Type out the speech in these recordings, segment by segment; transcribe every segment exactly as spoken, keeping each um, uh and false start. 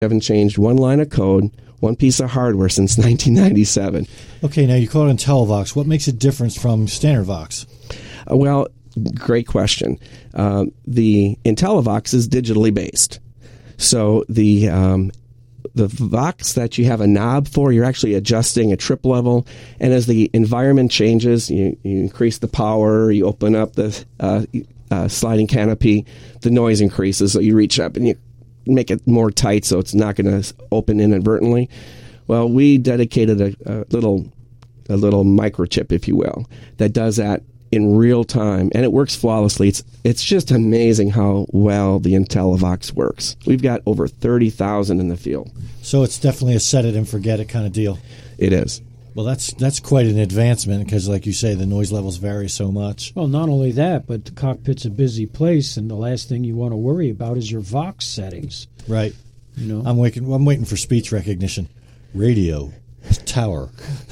haven't changed one line of code, one piece of hardware since nineteen ninety-seven. Okay, now you call it IntelliVox. What makes it different from standard Vox? Uh, well, great question. Uh, the IntelliVox is digitally based. So the um, the Vox that you have a knob for, you're actually adjusting a trip level. And as the environment changes, you, you increase the power, you open up the uh, uh, sliding canopy, the noise increases. So you reach up and you make it more tight so it's not going to open inadvertently. Well, we dedicated a, a little a little microchip, if you will, that does that in real time, and it works flawlessly. It's it's just amazing how well the IntelliVox works. We've got over thirty thousand in the field. So it's definitely a set it and forget it kind of deal. It is. Well, that's that's quite an advancement because, like you say, the noise levels vary so much. Well, not only that, but the cockpit's a busy place, and the last thing you want to worry about is your Vox settings. Right. You know, I'm waiting. I'm waiting for speech recognition. Radio tower.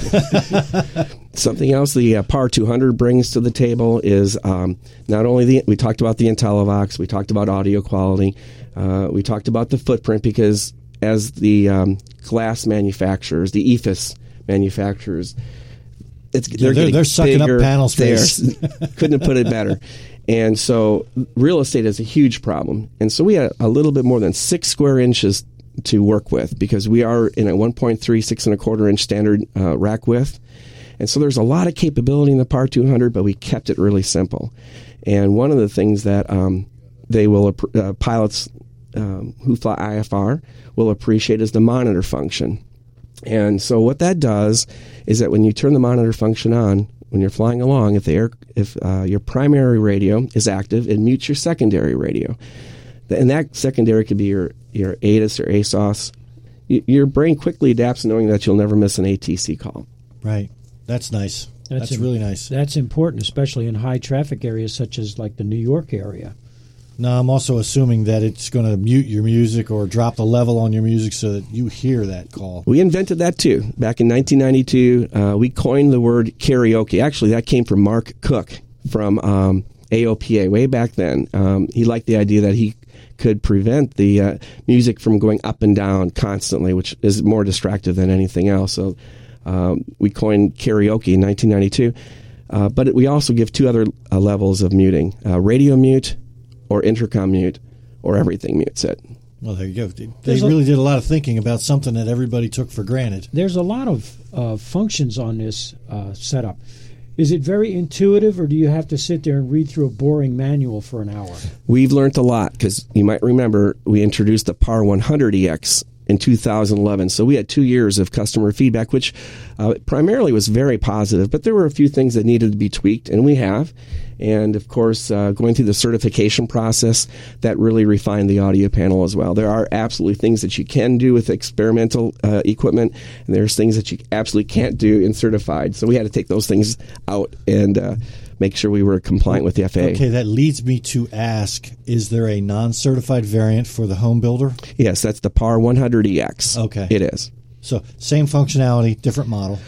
Something else the uh, Power two hundred brings to the table is um, not only the we talked about the IntelliVox, we talked about audio quality, uh, we talked about the footprint because as the um, glass manufacturers, the E F I S manufacturers, it's they're, yeah, they're, they're sucking bigger. up panel space. Couldn't have put it better. And so real estate is a huge problem. And so we had a little bit more than six square inches to work with because we are in a one point three, six and a quarter inch standard uh, rack width. And so there's a lot of capability in the Power two hundred, but we kept it really simple. And one of the things that um, they will, uh, pilots um, who fly I F R will appreciate is the monitor function. And so what that does is that when you turn the monitor function on, when you're flying along, if the air, if uh, your primary radio is active, it mutes your secondary radio. And that secondary could be your, your A T I S or A S O S. Y- your brain quickly adapts knowing that you'll never miss an A T C call. Right. That's nice. That's, That's im- really nice. That's important, especially in high traffic areas such as like the New York area. Now, I'm also assuming that it's going to mute your music or drop the level on your music so that you hear that call. We invented that, too. Back in nineteen ninety-two, uh, we coined the word karaoke. Actually, that came from Mark Cook from um, A O P A way back then. Um, he liked the idea that he could prevent the uh, music from going up and down constantly, which is more distractive than anything else. So um, we coined karaoke in nineteen ninety-two. Uh, but it, we also give two other uh, levels of muting, uh, radio mute or intercom mute, or everything mutes it. Well, there you go. They, they really did a lot of thinking about something that everybody took for granted. There's a lot of uh, functions on this uh, setup. Is it very intuitive, or do you have to sit there and read through a boring manual for an hour? We've learned a lot, because you might remember we introduced the Power one hundred E X in two thousand eleven. So we had two years of customer feedback, which uh, primarily was very positive, but there were a few things that needed to be tweaked, and we have. And, of course, uh, going through the certification process, that really refined the audio panel as well. There are absolutely things that you can do with experimental uh, equipment, and there's things that you absolutely can't do in certified. So we had to take those things out and uh, make sure we were compliant with the F A A. Okay, that leads me to ask, is there a non-certified variant for the home builder? Yes, that's the Power one hundred E X. Okay. It is. So same functionality, different model.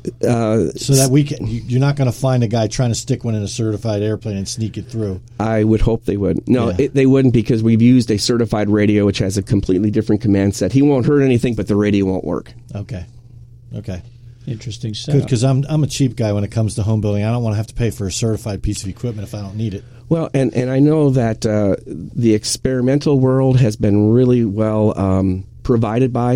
Uh, so that we can, you're not going to find a guy trying to stick one in a certified airplane and sneak it through. I would hope they would. No, Yeah. it, they wouldn't, because we've used a certified radio which has a completely different command set. He won't hurt anything, but the radio won't work. Okay. Okay. Interesting Good, setup. because I'm I'm a cheap guy when it comes to home building. I don't want to have to pay for a certified piece of equipment if I don't need it. Well, and, and I know that uh, the experimental world has been really well um, provided by,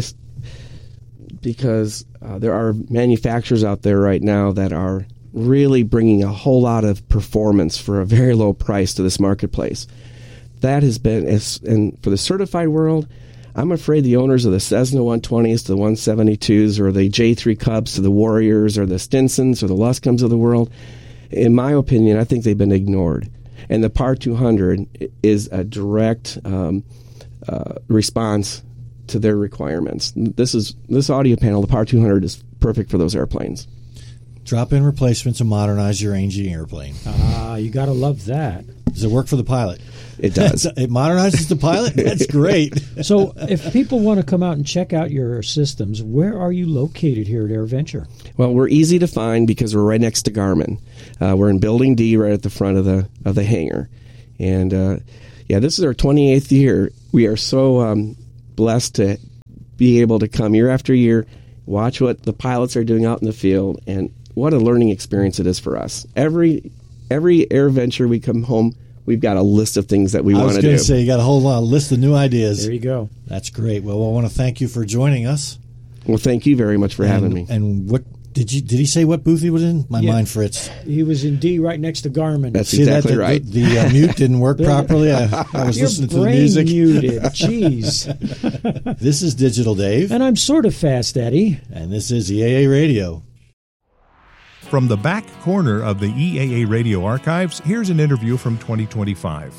because uh, there are manufacturers out there right now that are really bringing a whole lot of performance for a very low price to this marketplace. That has been, and for the certified world, I'm afraid the owners of the Cessna one twenties to the one seventy-twos, or the J three Cubs to the Warriors, or the Stinsons or the Luscombs of the world, in my opinion, I think they've been ignored. And the Power two hundred is a direct um, uh, response to their requirements. This is this audio panel, the Power two hundred, is perfect for those airplanes. Drop in replacements and modernize your Angie airplane. Ah, you got to love that. Does it work for the pilot? It does. It modernizes the pilot? That's great. So if people want to come out and check out your systems, where are you located here at AirVenture? Well, we're easy to find because we're right next to Garmin. Uh, we're in Building D, right at the front of the of the hangar. And, uh, yeah, this is our twenty-eighth year. We are so um, blessed to be able to come year after year, watch what the pilots are doing out in the field, and what a learning experience it is for us. Every every air venture we come home, we've got a list of things that we want to do. I was going to say, you got a whole lot, a list of new ideas. There you go. That's great. Well, I want to thank you for joining us. Well, thank you very much for and, having me. And what did you did he say? What booth he was in? My Yeah. mind frits. He was in D right next to Garmin. That's See exactly that, the, right. The, the uh, mute didn't work properly. I, I was Your listening to the brain music. muted. Jeez. This is Digital Dave, And I'm sort of fast, Eddie. and this is E A A Radio. From the back corner of the E A A Radio archives, here's an interview from twenty twenty-five.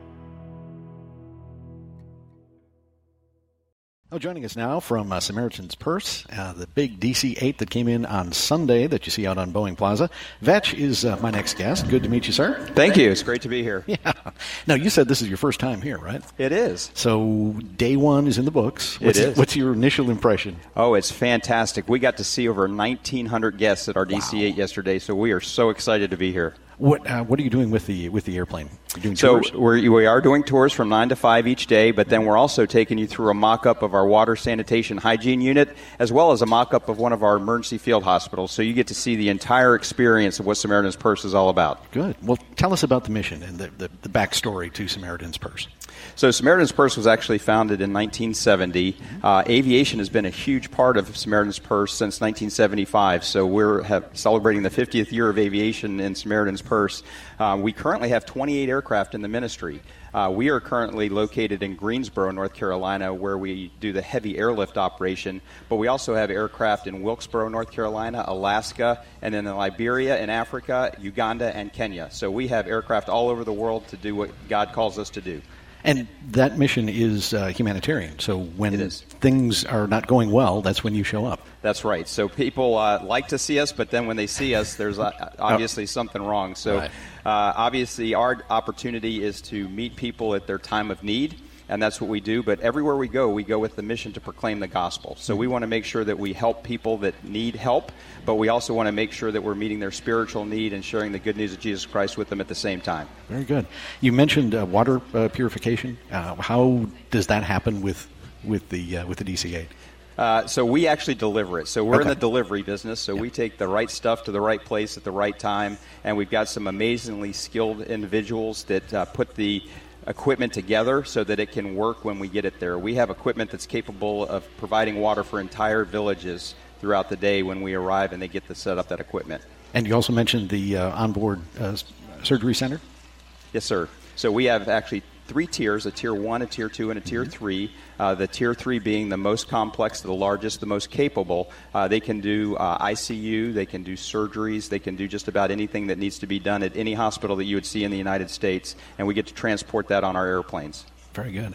Oh, joining us now from uh, Samaritan's Purse, uh, the big D C eight that came in on Sunday that you see out on Boeing Plaza. Vetch is uh, my next guest. Good to meet you, sir. Thank you. It's great to be here. Yeah. Now, you said this is your first time here, right? It is. So day one is in the books. It What's, is. What's your initial impression? Oh, it's fantastic. We got to see over nineteen hundred guests at our D C eight yesterday, so we are so excited to be here. What uh, What are you doing with the with the airplane? You're doing So tours? we're, we are doing tours from nine to five each day, but then we're also taking you through a mock-up of our water sanitation hygiene unit, as well as a mock-up of one of our emergency field hospitals, so you get to see the entire experience of what Samaritan's Purse is all about. Good. Well, tell us about the mission and the, the, the backstory to Samaritan's Purse. So Samaritan's Purse was actually founded in nineteen seventy. Uh, aviation has been a huge part of Samaritan's Purse since nineteen seventy-five, so we're have, celebrating the fiftieth year of aviation in Samaritan's Purse. Uh, we currently have twenty-eight aircraft in the ministry. Uh, we are currently located in Greensboro, North Carolina, where we do the heavy airlift operation, but we also have aircraft in Wilkesboro, North Carolina, Alaska, and then in Liberia, in Africa, Uganda, and Kenya. So we have aircraft all over the world to do what God calls us to do. And that mission is uh, humanitarian. So when It is. things are not going well, that's when you show up. That's right. So people uh, like to see us, but then when they see us, there's uh, obviously something wrong. So Right. uh, obviously our opportunity is to meet people at their time of need, and that's what we do. But everywhere we go, we go with the mission to proclaim the gospel. So we want to make sure that we help people that need help, but we also want to make sure that we're meeting their spiritual need and sharing the good news of Jesus Christ with them at the same time. Very good. You mentioned uh, water uh, purification. Uh, how does that happen with with the uh, with the D C eight? Uh, so we actually deliver it. So we're in Okay. the delivery business. So we take the right stuff to the right place at the right time, and we've got some amazingly skilled individuals that uh, put the equipment together so that it can work when we get it there. We have equipment that's capable of providing water for entire villages throughout the day when we arrive and they get to set up that equipment. And you also mentioned the uh, onboard uh, s- surgery center. Yes, sir. So we have actually three tiers, a tier one, a tier two, and a tier three. Uh, the tier three being the most complex, the largest, the most capable. Uh, they can do uh, I C U, they can do surgeries, they can do just about anything that needs to be done at any hospital that you would see in the United States, and we get to transport that on our airplanes. Very good.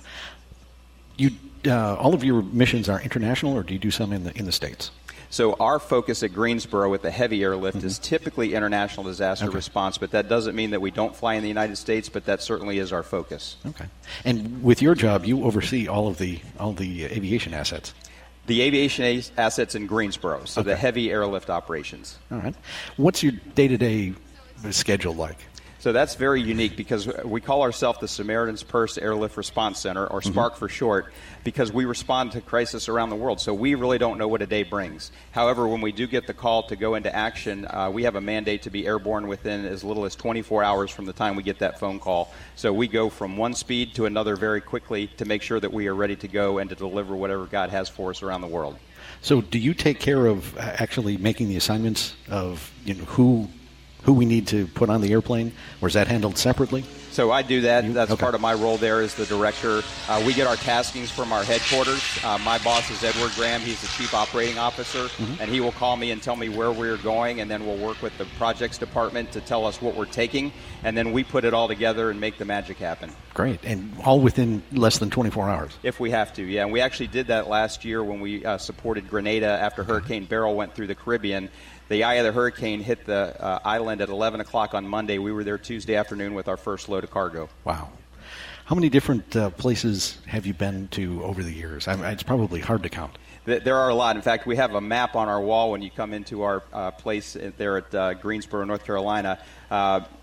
You uh, all of your missions are international, or do you do some in the in the States? So our focus at Greensboro with the heavy airlift mm-hmm. is typically international disaster Okay. response, but that doesn't mean that we don't fly in the United States, but that certainly is our focus. Okay. And with your job, you oversee all of the all the aviation assets. The aviation a- assets in Greensboro, so the Okay. heavy airlift operations. All right. What's your day-to-day schedule like? So that's very unique because we call ourselves the Samaritan's Purse Airlift Response Center, or SPARC for short, because we respond to crisis around the world. So we really don't know what a day brings. However, when we do get the call to go into action, uh, we have a mandate to be airborne within as little as twenty-four hours from the time we get that phone call. So we go from one speed to another very quickly to make sure that we are ready to go and to deliver whatever God has for us around the world. So do you take care of uh, actually making the assignments of you know who who we need to put on the airplane, or is that handled separately? So I do that. That's okay. part of my role there as the director. Uh, we get our taskings from our headquarters. Uh, my boss is Edward Graham. He's the chief operating officer, Mm-hmm. and he will call me and tell me where we're going, and then we'll work with the projects department to tell us what we're taking, and then we put it all together and make the magic happen. Great. And all within less than twenty-four hours? If we have to, yeah. And we actually did that last year when we uh, supported Grenada after Hurricane Beryl went through the Caribbean. The eye of the hurricane hit the uh, island at eleven o'clock on Monday. We were there Tuesday afternoon with our first load of cargo. Wow. How many different uh, places have you been to over the years? I mean, it's probably hard to count. Th- There are a lot. In fact, we have a map on our wall when you come into our uh, place there at uh, Greensboro, North Carolina. Uh,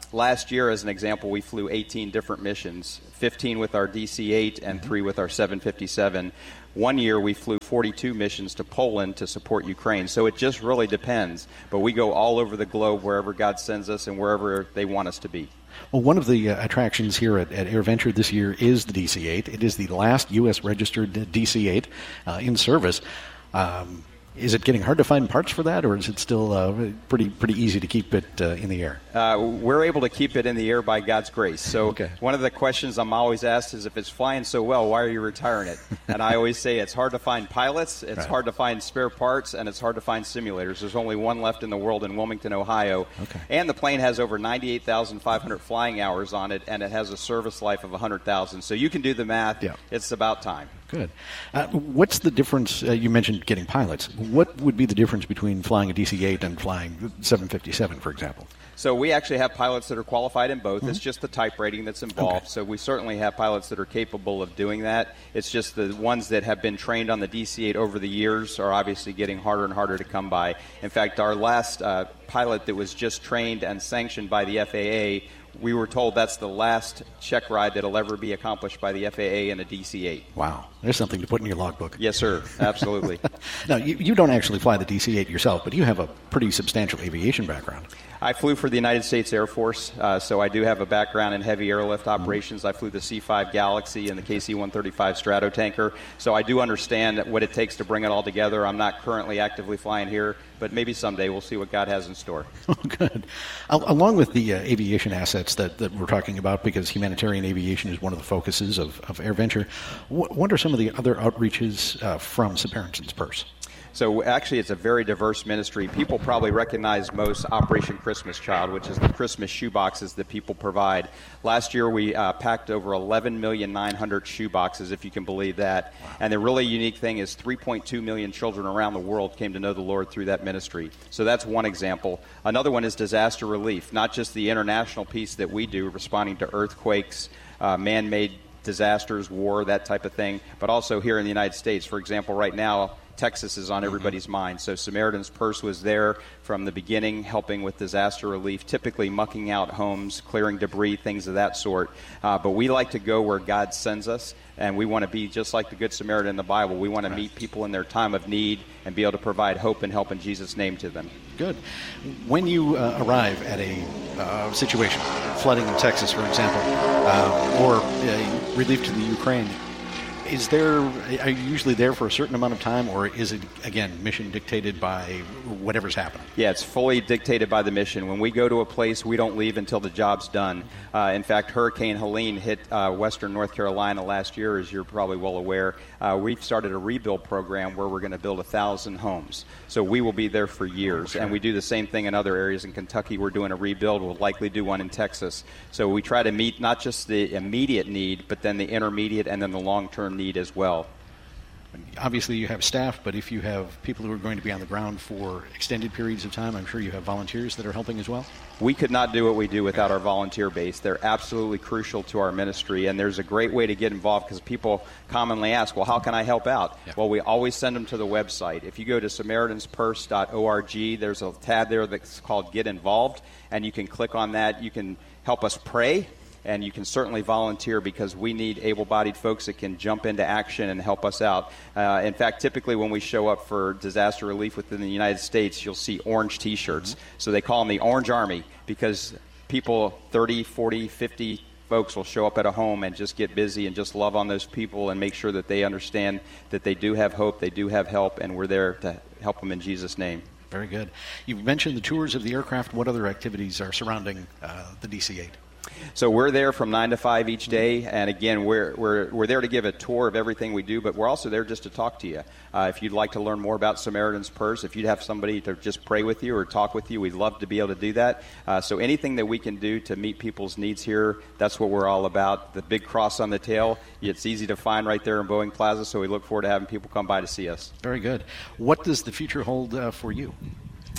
last year, as an example, we flew eighteen different missions, fifteen with our D C eight and three with our seven fifty-seven. One year we flew forty-two missions to Poland to support Ukraine. So it just really depends. But we go all over the globe wherever God sends us and wherever they want us to be. Well, one of the uh, attractions here at, at AirVenture this year is the D C eight. It is the last U S registered D C eight uh, in service. Um, is it getting hard to find parts for that, or is it still uh, pretty pretty easy to keep it uh, in the air? Uh, we're able to keep it in the air by God's grace. So okay. One of the questions I'm always asked is, if it's flying so well, why are you retiring it? And I always say it's hard to find pilots, it's right. hard to find spare parts, and it's hard to find simulators. There's only one left in the world in Wilmington, Ohio. Okay. And the plane has over ninety-eight thousand five hundred flying hours on it, and it has a service life of one hundred thousand. So you can do the math. Yeah. It's about time. Good. Uh, what's the difference? Uh, you mentioned getting pilots. What would be the difference between flying a D C eight and flying seven fifty-seven, for example? So we actually have pilots that are qualified in both. Mm-hmm. It's just the type rating that's involved. Okay. So we certainly have pilots that are capable of doing that. It's just the ones that have been trained on the D C eight over the years are obviously getting harder and harder to come by. In fact, our last uh, pilot that was just trained and sanctioned by the F A A, we were told that's the last check ride that will ever be accomplished by the F A A in a D C eight. Wow. There's something to put in your logbook. Yes, sir. Absolutely. Now, you, you don't actually fly the D C eight yourself, but you have a pretty substantial aviation background. I flew for the United States Air Force, uh, so I do have a background in heavy airlift operations. I flew the C five Galaxy and the K C one thirty-five Stratotanker, so I do understand what it takes to bring it all together. I'm not currently actively flying here, but maybe someday we'll see what God has in store. Oh, good. Al- along with the uh, aviation assets that, that we're talking about, because humanitarian aviation is one of the focuses of, of AirVenture, wh- what are some of the other outreaches uh, from Samaritan's Purse? So actually, it's a very diverse ministry. People probably recognize most Operation Christmas Child, which is the Christmas shoe boxes that people provide. Last year, we uh, packed over eleven million nine hundred shoe boxes, if you can believe that. Wow. And the really unique thing is three point two million children around the world came to know the Lord through that ministry. So that's one example. Another one is disaster relief, not just the international piece that we do, responding to earthquakes, uh, man-made disasters, war, that type of thing, but also here in the United States. For example, right now, Texas is on everybody's mm-hmm. mind. So Samaritan's Purse was there from the beginning, helping with disaster relief, typically mucking out homes, clearing debris, things of that sort. Uh, but we like to go where God sends us, and we want to be just like the Good Samaritan in the Bible. We want to meet people in their time of need and be able to provide hope and help in Jesus' name to them. Good. When you uh, arrive at a uh, situation, flooding in Texas, for example, uh, or uh, relief to the Ukraine, is there, are you usually there for a certain amount of time, or is it, again, mission dictated by whatever's happening? Yeah, it's fully dictated by the mission. When we go to a place, we don't leave until the job's done. Uh, in fact, Hurricane Helene hit uh, western North Carolina last year, as you're probably well aware. Uh, we've started a rebuild program where we're going to build a thousand homes. So we will be there for years. Sure. And we do the same thing in other areas. In Kentucky, we're doing a rebuild. We'll likely do one in Texas. So we try to meet not just the immediate need, but then the intermediate and then the long-term need as well. Obviously, you have staff, but if you have people who are going to be on the ground for extended periods of time, I'm sure you have volunteers that are helping as well? We could not do what we do without our volunteer base. They're absolutely crucial to our ministry, and there's a great way to get involved because people commonly ask, well, how can I help out? Yeah. Well, we always send them to the website. If you go to samaritans purse dot org, there's a tab there that's called Get Involved, and you can click on that. You can help us pray. And you can certainly volunteer because we need able-bodied folks that can jump into action and help us out. Uh, in fact, typically when we show up for disaster relief within the United States, you'll see orange T-shirts. Mm-hmm. So they call them the Orange Army because people, thirty, forty, fifty folks will show up at a home and just get busy and just love on those people and make sure that they understand that they do have hope, they do have help, and we're there to help them in Jesus' name. Very good. You've mentioned the tours of the aircraft. What other activities are surrounding uh, the D C eight? So we're there from nine to five each day, and again, we're we're we're there to give a tour of everything we do, but we're also there just to talk to you. Uh, if you'd like to learn more about Samaritan's Purse, if you'd have somebody to just pray with you or talk with you, we'd love to be able to do that. Uh, so anything that we can do to meet people's needs here, that's what we're all about. The big cross on the tail, it's easy to find right there in Boeing Plaza, so we look forward to having people come by to see us. Very good. What does the future hold uh, for you?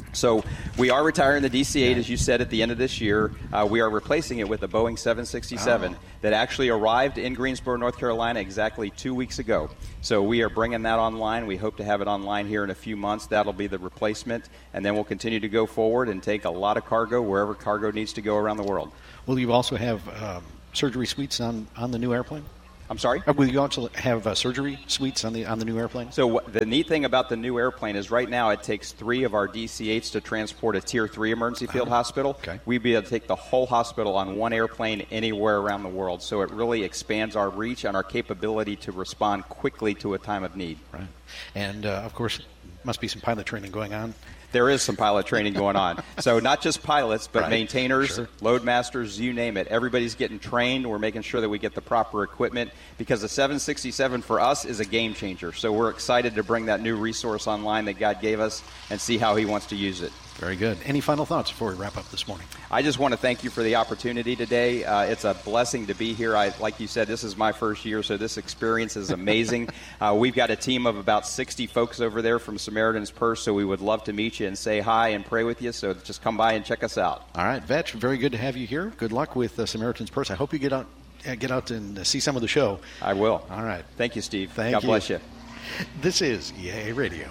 So we are retiring the D C eight, as you said, at the end of this year. Uh, we are replacing it with a Boeing seven sixty-seven oh. that actually arrived in Greensboro, North Carolina exactly two weeks ago. So we are bringing that online. We hope to have it online here in a few months. That'll be the replacement, and then we'll continue to go forward and take a lot of cargo wherever cargo needs to go around the world. Will you also have um, surgery suites on, on the new airplane? I'm sorry? Will you also have uh, surgery suites on the on the new airplane? So what, the neat thing about the new airplane is right now it takes three of our D C eights to transport a Tier three emergency field uh-huh. hospital. Okay. We'd be able to take the whole hospital on one airplane anywhere around the world. So it really expands our reach and our capability to respond quickly to a time of need. Right. And, uh, of course, must be some pilot training going on. There is some pilot training going on. So not just pilots, but right. maintainers, sure. load masters, you name it. Everybody's getting trained. We're making sure that we get the proper equipment because the seven sixty-seven for us is a game changer. So we're excited to bring that new resource online that God gave us and see how he wants to use it. Very good. Any final thoughts before we wrap up this morning? I just want to thank you for the opportunity today. Uh, it's a blessing to be here. I, like you said, this is my first year, so this experience is amazing. uh, we've got a team of about sixty folks over there from Samaritan's Purse, so we would love to meet you and say hi and pray with you. So just come by and check us out. All right, Vetch, very good to have you here. Good luck with uh, Samaritan's Purse. I hope you get out, uh, get out and uh, see some of the show. I will. All right. Thank you, Steve. Thank God you. bless you. This is E A A Radio.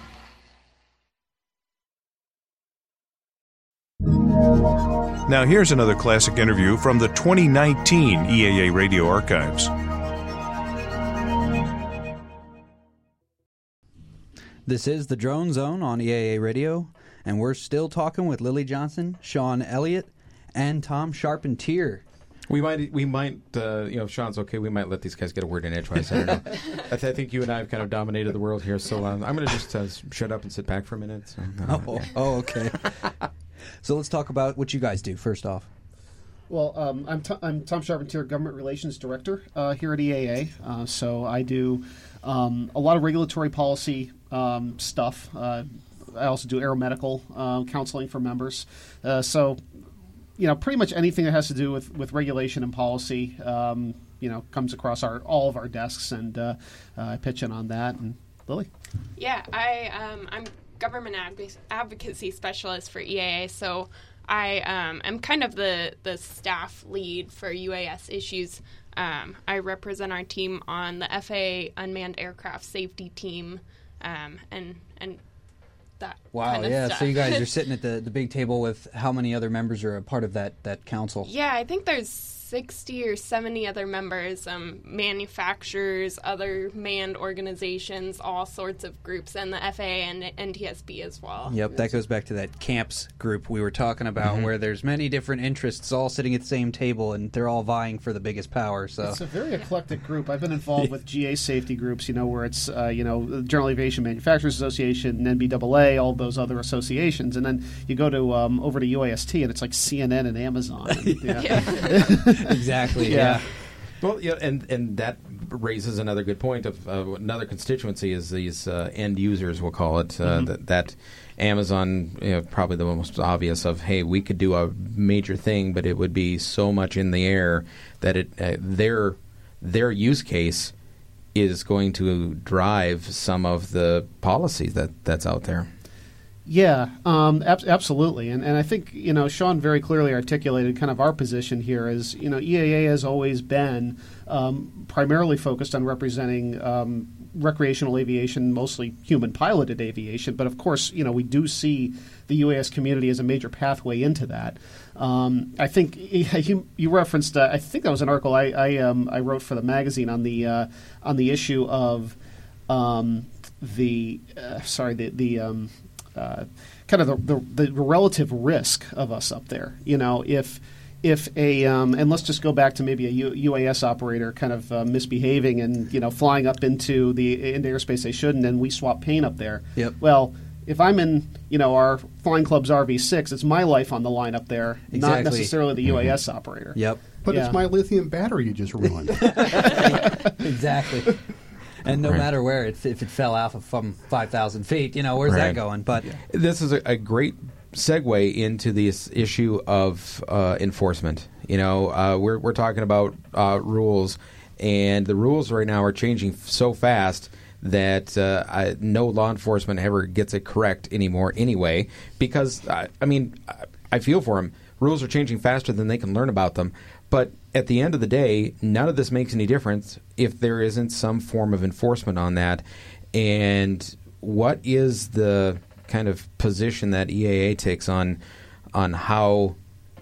Now here's another classic interview from the twenty nineteen E A A Radio Archives. This is the Drone Zone on E A A Radio, and we're still talking with Lily Johnson, Sean Elliott, and Tom Charpentier. We might, we might, uh, you know, if Sean's okay, we might let these guys get a word in edgewise. I don't know. I, th- I think you and I have kind of dominated the world here, so um, I'm going to just uh, shut up and sit back for a minute. So, uh, oh, oh, okay. So let's talk about what you guys do first off. Well, um, I'm, t- I'm Tom Charpentier, Government Relations Director uh, here at E A A. Uh, so I do um, a lot of regulatory policy um, stuff. Uh, I also do aeromedical uh, counseling for members. Uh, so, you know, pretty much anything that has to do with, with regulation and policy, um, you know, comes across our all of our desks, and uh, uh, I pitch in on that. And Lily? Yeah, I um, I'm government adv- advocacy specialist for E A A, so I um, am kind of the, the staff lead for U A S issues. Um, I represent our team on the F A A Unmanned Aircraft Safety Team, um, and and that wow, kind of yeah. stuff. So you guys are sitting at the, the big table with how many other members are a part of that, that council? Yeah, I think there's sixty or seventy other members, um, manufacturers, other manned organizations, all sorts of groups, and the F A A and N T S B as well. Yep, that goes back to that camps group we were talking about, mm-hmm. where there's many different interests all sitting at the same table, and they're all vying for the biggest power. So it's a very eclectic group. I've been involved with G A safety groups, you know, where it's uh, you know the General Aviation Manufacturers Association, N B A A, all those other associations, and then you go to um, over to U A S T, and it's like C N N and Amazon. And, yeah. yeah. Exactly. Yeah. yeah. Well, yeah, and and that raises another good point of uh, another constituency is these uh, end users, we'll call it. Uh, mm-hmm. that, that Amazon, you know, probably the most obvious of, hey, we could do a major thing, but it would be so much in the air that it uh, their their use case is going to drive some of the policies that, that's out there. Yeah, um, ab- absolutely, and and I think you know Sean very clearly articulated kind of our position here is you know E A A has always been um, primarily focused on representing um, recreational aviation, mostly human piloted aviation, but of course you know we do see the U A S community as a major pathway into that. Um, I think you, you referenced uh, I think that was an article I I, um, I wrote for the magazine on the uh, on the issue of um, the uh, sorry the the um, Uh, kind of the, the, the relative risk of us up there. You know, if if a um, and let's just go back to maybe a U, UAS operator kind of uh, misbehaving and you know flying up into the into airspace they shouldn't, and we swap paint up there. Yep. Well, if I'm in you know our Flying Club's R V six, it's my life on the line up there, exactly. not necessarily the mm-hmm. U A S operator. Yep. But yeah. it's my lithium battery you just ruined. Exactly. And no right. matter where, it, if it fell off of from five thousand feet, you know, where's right. that going? But yeah. This is a, a great segue into this issue of uh, enforcement. You know, uh, we're we're talking about uh, rules, and the rules right now are changing f- so fast that uh, I, no law enforcement ever gets it correct anymore anyway, because, I, I mean, I, I feel for them. Rules are changing faster than they can learn about them. But at the end of the day, none of this makes any difference if there isn't some form of enforcement on that. And what is the kind of position that E A A takes on on how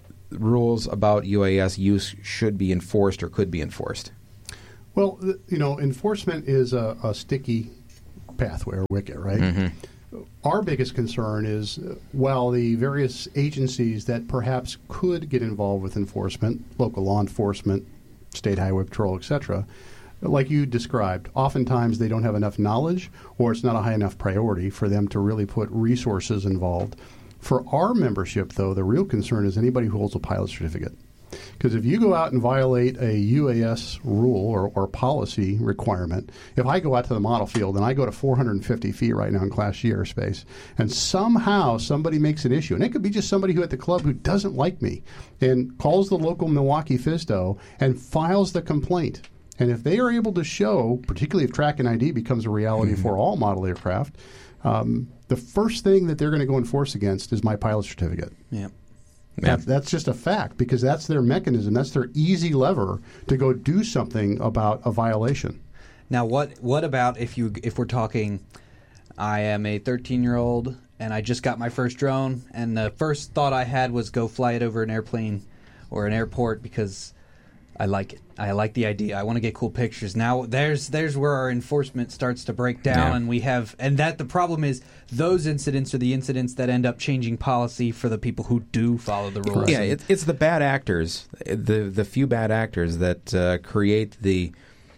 rules about U A S use should be enforced or could be enforced? Well, you know, enforcement is a, a sticky pathway or wicket, right? Mm-hmm. Our biggest concern is, uh, while the various agencies that perhaps could get involved with enforcement, local law enforcement, state highway patrol, et cetera, like you described, oftentimes they don't have enough knowledge or it's not a high enough priority for them to really put resources involved. For our membership, though, the real concern is anybody who holds a pilot certificate. Because if you go out and violate a U A S rule or, or policy requirement, if I go out to the model field and I go to four hundred fifty feet right now in Class G airspace, and somehow somebody makes an issue, and it could be just somebody who at the club who doesn't like me, and calls the local Milwaukee F S D O and files the complaint. And if they are able to show, particularly if track and I D becomes a reality mm-hmm. for all model aircraft, um, the first thing that they're going to go enforce against is my pilot certificate. Yeah. That, that's just a fact, because that's their mechanism. That's their easy lever to go do something about a violation. Now, what what about if you if we're talking, I am a thirteen-year-old and I just got my first drone, and the first thought I had was go fly it over an airplane or an airport because I like it. I like the idea. I want to get cool pictures. Now, there's there's where our enforcement starts to break down, yeah. and we have, and that the problem is those incidents are the incidents that end up changing policy for the people who do follow the rules. Yeah, it, it's the bad actors, the the few bad actors that uh, create the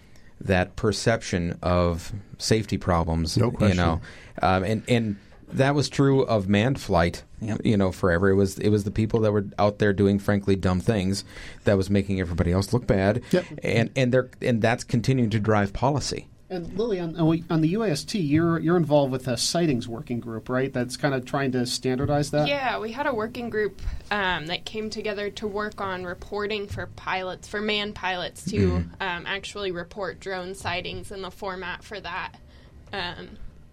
that perception of safety problems. No question. You know, um, and and. That was true of manned flight, yep. you know, forever. It was it was the people that were out there doing, frankly, dumb things that was making everybody else look bad, yep. and and they're and that's continuing to drive policy. And Lily, on, on the U A S T, you're you're involved with a sightings working group, right? That's kind of trying to standardize that. Yeah, we had a working group um, that came together to work on reporting for pilots, for manned pilots, to mm-hmm. um, actually report drone sightings and the format for that. Um,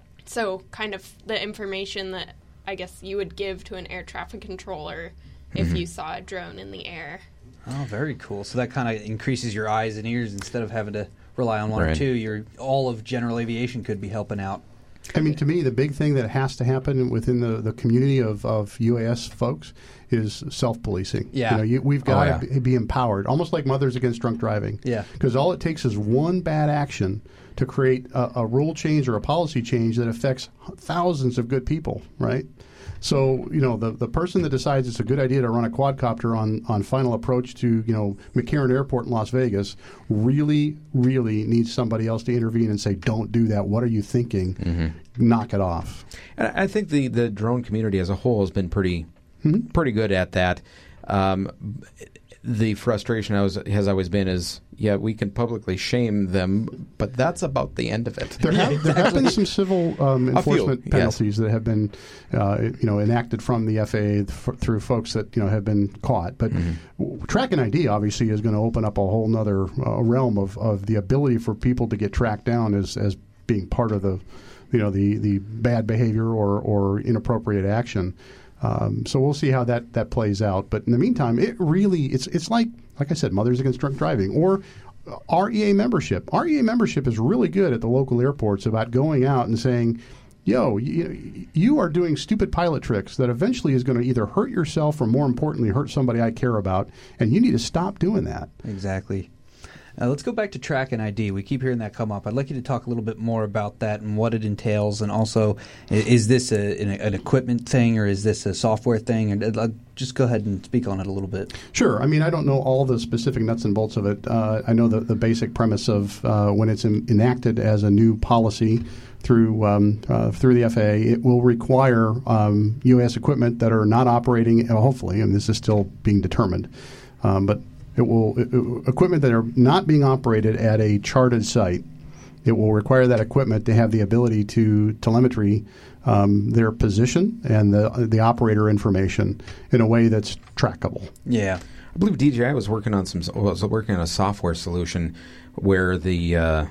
So kind of the information that I guess you would give to an air traffic controller if mm-hmm. you saw a drone in the air. Oh, very cool. So that kind of increases your eyes and ears instead of having to rely on one right. or two. Your all of general aviation could be helping out. I mean, to me, the big thing that has to happen within the, the community of, of U A S folks is self-policing. Yeah. You know, you, we've got oh, to yeah. be empowered, almost like Mothers Against Drunk Driving. Yeah. Because all it takes is one bad action to create a, a rule change or a policy change that affects thousands of good people, right? So, you know, the, the person that decides it's a good idea to run a quadcopter on, on final approach to, you know, McCarran Airport in Las Vegas really, really needs somebody else to intervene and say, don't do that. What are you thinking? Mm-hmm. Knock it off. And I think the, the drone community as a whole has been pretty mm-hmm. pretty good at that. Um, the frustration I was, has always been is, yeah, we can publicly shame them, but that's about the end of it. There have, yeah, exactly. there have been some civil um, enforcement few, penalties yes. that have been, uh, you know, enacted from the F A A f- through folks that you know have been caught. But mm-hmm. w- track and I D obviously is going to open up a whole other uh, realm of, of the ability for people to get tracked down as as being part of the, you know, the the bad behavior or or inappropriate action. Um, so we'll see how that, that plays out. But in the meantime, it really it's it's like like I said, Mothers Against Drunk Driving or R E A membership. R E A membership is really good at the local airports about going out and saying, yo, you, you are doing stupid pilot tricks that eventually is going to either hurt yourself or, more importantly, hurt somebody I care about, and you need to stop doing that. Exactly. Uh, let's go back to track and I D. We keep hearing that come up. I'd like you to talk a little bit more about that and what it entails, and also, is this a, an, an equipment thing or is this a software thing? And uh, just go ahead and speak on it a little bit. Sure. I mean, I don't know all the specific nuts and bolts of it. Uh, I know the, the basic premise of uh, when it's in, enacted as a new policy through um, uh, through the F A A, it will require um, U S equipment that are not operating, uh, hopefully, and this is still being determined, um, but It will it, equipment that are not being operated at a charted site. It will require that equipment to have the ability to telemetry um, their position and the the operator information in a way that's trackable. Yeah, I believe D J I was working on some was working on a software solution where the uh,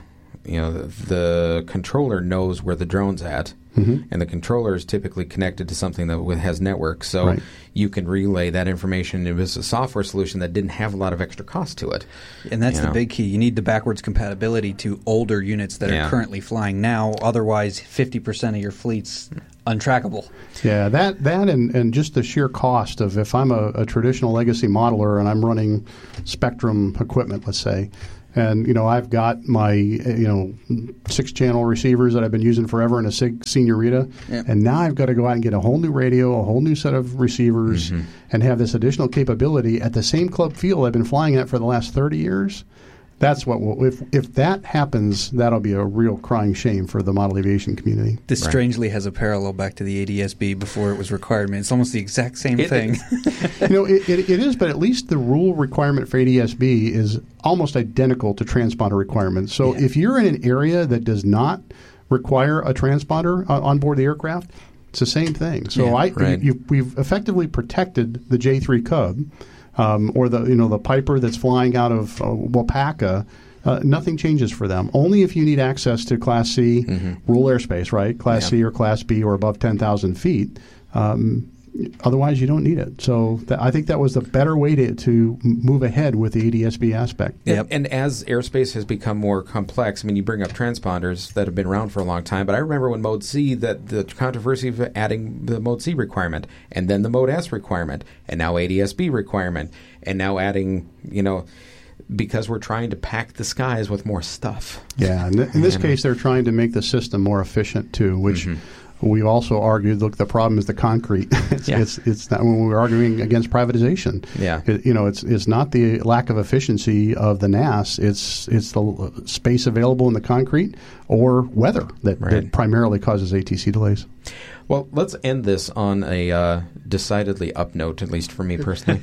you know, the, the controller knows where the drone's at, mm-hmm. and the controller is typically connected to something that has network, so right. you can relay that information. It was a software solution that didn't have a lot of extra cost to it. And that's you the know? big key. You need the backwards compatibility to older units that yeah. are currently flying now. Otherwise, fifty percent of your fleet's untrackable. Yeah, that that and, and just the sheer cost of if I'm a, a traditional legacy modeler and I'm running Spectrum equipment, let's say, and, you know, I've got my, you know, six-channel receivers that I've been using forever in a Sig Senorita, yep. and now I've got to go out and get a whole new radio, a whole new set of receivers, mm-hmm. and have this additional capability at the same club field I've been flying at for the last thirty years. That's what will, if if that happens, that'll be a real crying shame for the model aviation community. This right. strangely has a parallel back to the A D S B before it was required. I mean, it's almost the exact same it, thing. you know, it, it, it is, but at least the rule requirement for A D S B is almost identical to transponder requirements. So yeah. if you're in an area that does not require a transponder uh, on board the aircraft, it's the same thing. So yeah, I right. you, we've effectively protected the J three Cub. Um, or the you know the Piper that's flying out of uh, Wapaka, uh, nothing changes for them. Only if you need access to Class C mm-hmm. rule airspace, right? Class yeah. C or Class B or above ten thousand feet. Um, otherwise, you don't need it. So th- I think that was the better way to, to move ahead with the A D S B aspect. Yep. And as airspace has become more complex, I mean, you bring up transponders that have been around for a long time, but I remember when Mode C, that the controversy of adding the Mode C requirement, and then the Mode S requirement, and now A D S B requirement, and now adding, you know, because we're trying to pack the skies with more stuff. Yeah, in, th- in this case, they're trying to make the system more efficient, too, which... Mm-hmm. We've also argued, look, the problem is the concrete. it's, yeah. it's it's not when we're arguing against privatization. Yeah. It, you know, it's it's not the lack of efficiency of the N A S. It's it's the space available in the concrete or weather that, right. that primarily causes A T C delays. Well, let's end this on a uh, decidedly up note, at least for me personally.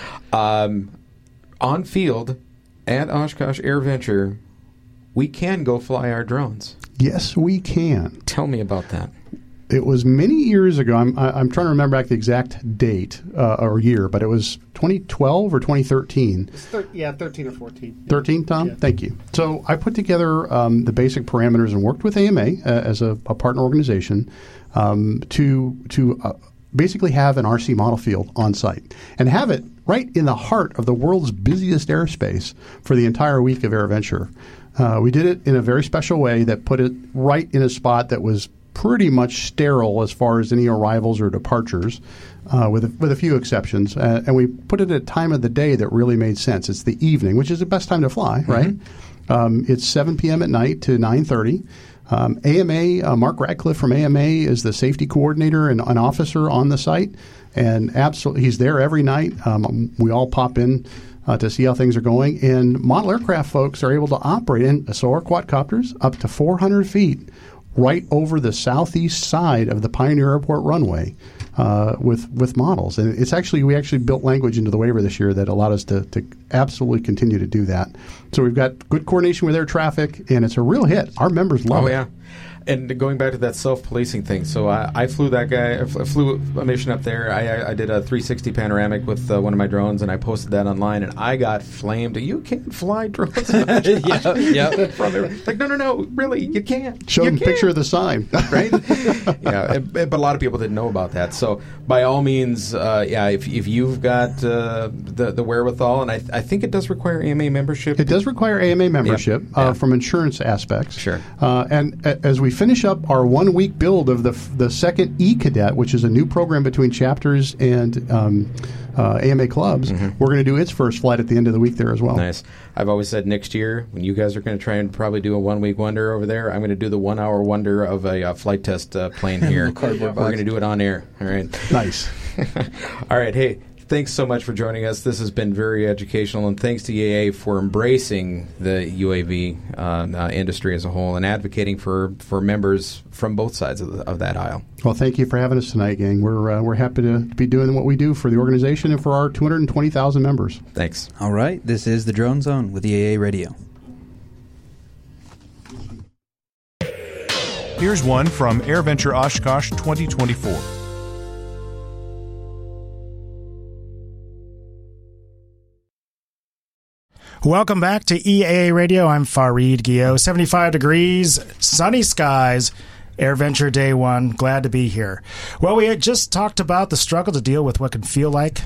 um, on field at Oshkosh AirVenture, we can go fly our drones. Yes, we can. Tell me about that. It was many years ago. I'm I'm trying to remember back the exact date uh, or year, but it was twenty twelve or twenty thirteen. It's thir- yeah, thirteen or fourteen. thirteen, Tom? Yeah. Thank you. So I put together um, the basic parameters and worked with A M A uh, as a, a partner organization um, to to uh, basically have an R C model field on site and have it right in the heart of the world's busiest airspace for the entire week of AirVenture. Uh, we did it in a very special way that put it right in a spot that was pretty much sterile as far as any arrivals or departures, uh, with a, with a few exceptions. Uh, and we put it at a time of the day that really made sense. It's the evening, which is the best time to fly, mm-hmm. right? Um, it's seven p.m. at night to nine thirty. Um, A M A, uh, Mark Radcliffe from A M A is the safety coordinator and an officer on the site, and absolutely he's there every night. Um, we all pop in Uh, to see how things are going. And model aircraft folks are able to operate in, so are quadcopters, up to four hundred feet right over the southeast side of the Pioneer Airport runway uh, with with models. And it's actually, we actually built language into the waiver this year that allowed us to, to absolutely continue to do that. So we've got good coordination with air traffic, and it's a real hit. Our members love oh, it. Yeah. And going back to that self-policing thing, so I, I flew that guy, I flew a mission up there. I, I did a three sixty panoramic with uh, one of my drones, and I posted that online, and I got flamed. You can't fly drones. yeah, yeah. Like, no, no, no, really, you can't. Show you them a can't. picture of the sign. Right? yeah, and, but a lot of people didn't know about that. So by all means, uh, yeah, if, if you've got uh, the, the wherewithal, and I, I think it does require A M A membership. It does require A M A membership yeah. Uh, Yeah. from insurance aspects. Sure. Uh, and a, as we finish up our one-week build of the the second E-Cadet, which is a new program between chapters and um, uh, A M A clubs, mm-hmm. we're going to do its first flight at the end of the week there as well. Nice. I've always said next year, when you guys are going to try and probably do a one-week wonder over there, I'm going to do the one-hour wonder of a uh, flight test uh, plane here. We're going to do it on air. All right. Nice. All right. Hey, thanks so much for joining us. This has been very educational, and thanks to E A A for embracing the U A V uh, uh, industry as a whole and advocating for, for members from both sides of, the, of that aisle. Well, thank you for having us tonight, gang. We're uh, we're happy to be doing what we do for the organization and for our two hundred twenty thousand members. Thanks. All right. This is the Drone Zone with E A A Radio. Here's one from AirVenture Oshkosh twenty twenty-four. Welcome back to E A A Radio. I'm Fareed Guillot. seventy-five degrees, sunny skies, AirVenture Day One. Glad to be here. Well, we had just talked about the struggle to deal with what can feel like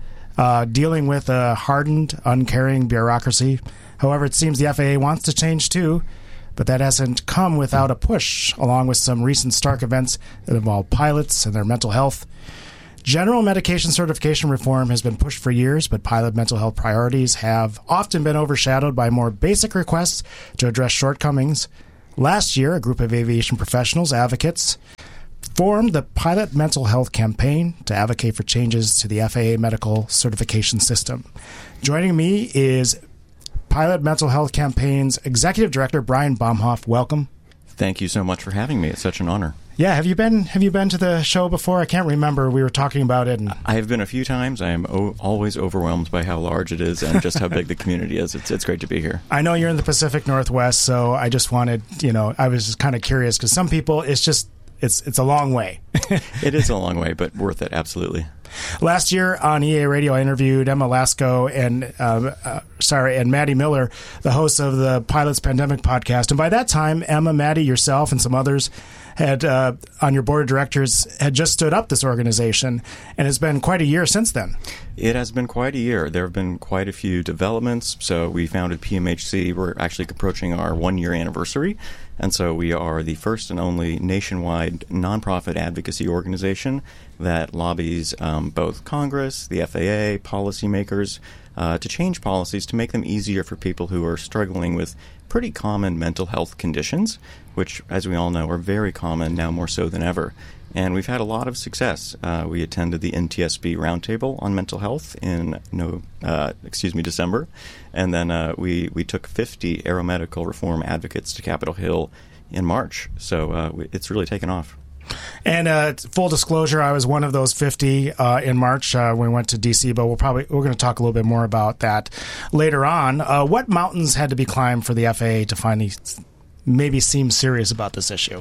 uh, dealing with a hardened, uncaring bureaucracy. However, it seems the F A A wants to change too, but that hasn't come without a push, along with some recent stark events that involve pilots and their mental health. General medication certification reform has been pushed for years, but pilot mental health priorities have often been overshadowed by more basic requests to address shortcomings. Last year, a group of aviation professionals, advocates, formed the Pilot Mental Health Campaign to advocate for changes to the F A A medical certification system. Joining me is Pilot Mental Health Campaign's Executive Director, Brian Baumhoff. Welcome. Thank you so much for having me. It's such an honor. Yeah, have you been have you been to the show before? I can't remember. We were talking about it. And I have been a few times. I am o- always overwhelmed by how large it is and just how big the community is. It's it's great to be here. I know you're in the Pacific Northwest, so I just wanted, you know, I was just kind of curious because some people, it's just, it's it's a long way. It is a long way, but worth it, absolutely. Last year on E A Radio, I interviewed Emma Lasko and uh, uh, sorry, and Maddie Miller, the hosts of the Pilots Pandemic podcast. And by that time, Emma, Maddie, yourself, and some others had uh, on your board of directors had just stood up this organization, and it's been quite a year since then. It has been quite a year. There have been quite a few developments. So we founded P M H C. We're actually approaching our one-year anniversary, and so we are the first and only nationwide nonprofit advocacy organization that lobbies um, both Congress, the F A A, policymakers uh, to change policies to make them easier for people who are struggling with pretty common mental health conditions, which, as we all know, are very common now more so than ever. And we've had a lot of success. Uh, we attended the N T S B Roundtable on Mental Health in no, uh, excuse me, December, and then uh, we we took fifty aeromedical reform advocates to Capitol Hill in March. So uh, we, it's really taken off. And uh, full disclosure, I was one of those fifty uh, in March uh, when we went to D C. But we'll probably we're going to talk a little bit more about that later on. Uh, what mountains had to be climbed for the F A A to finally maybe seem serious about this issue?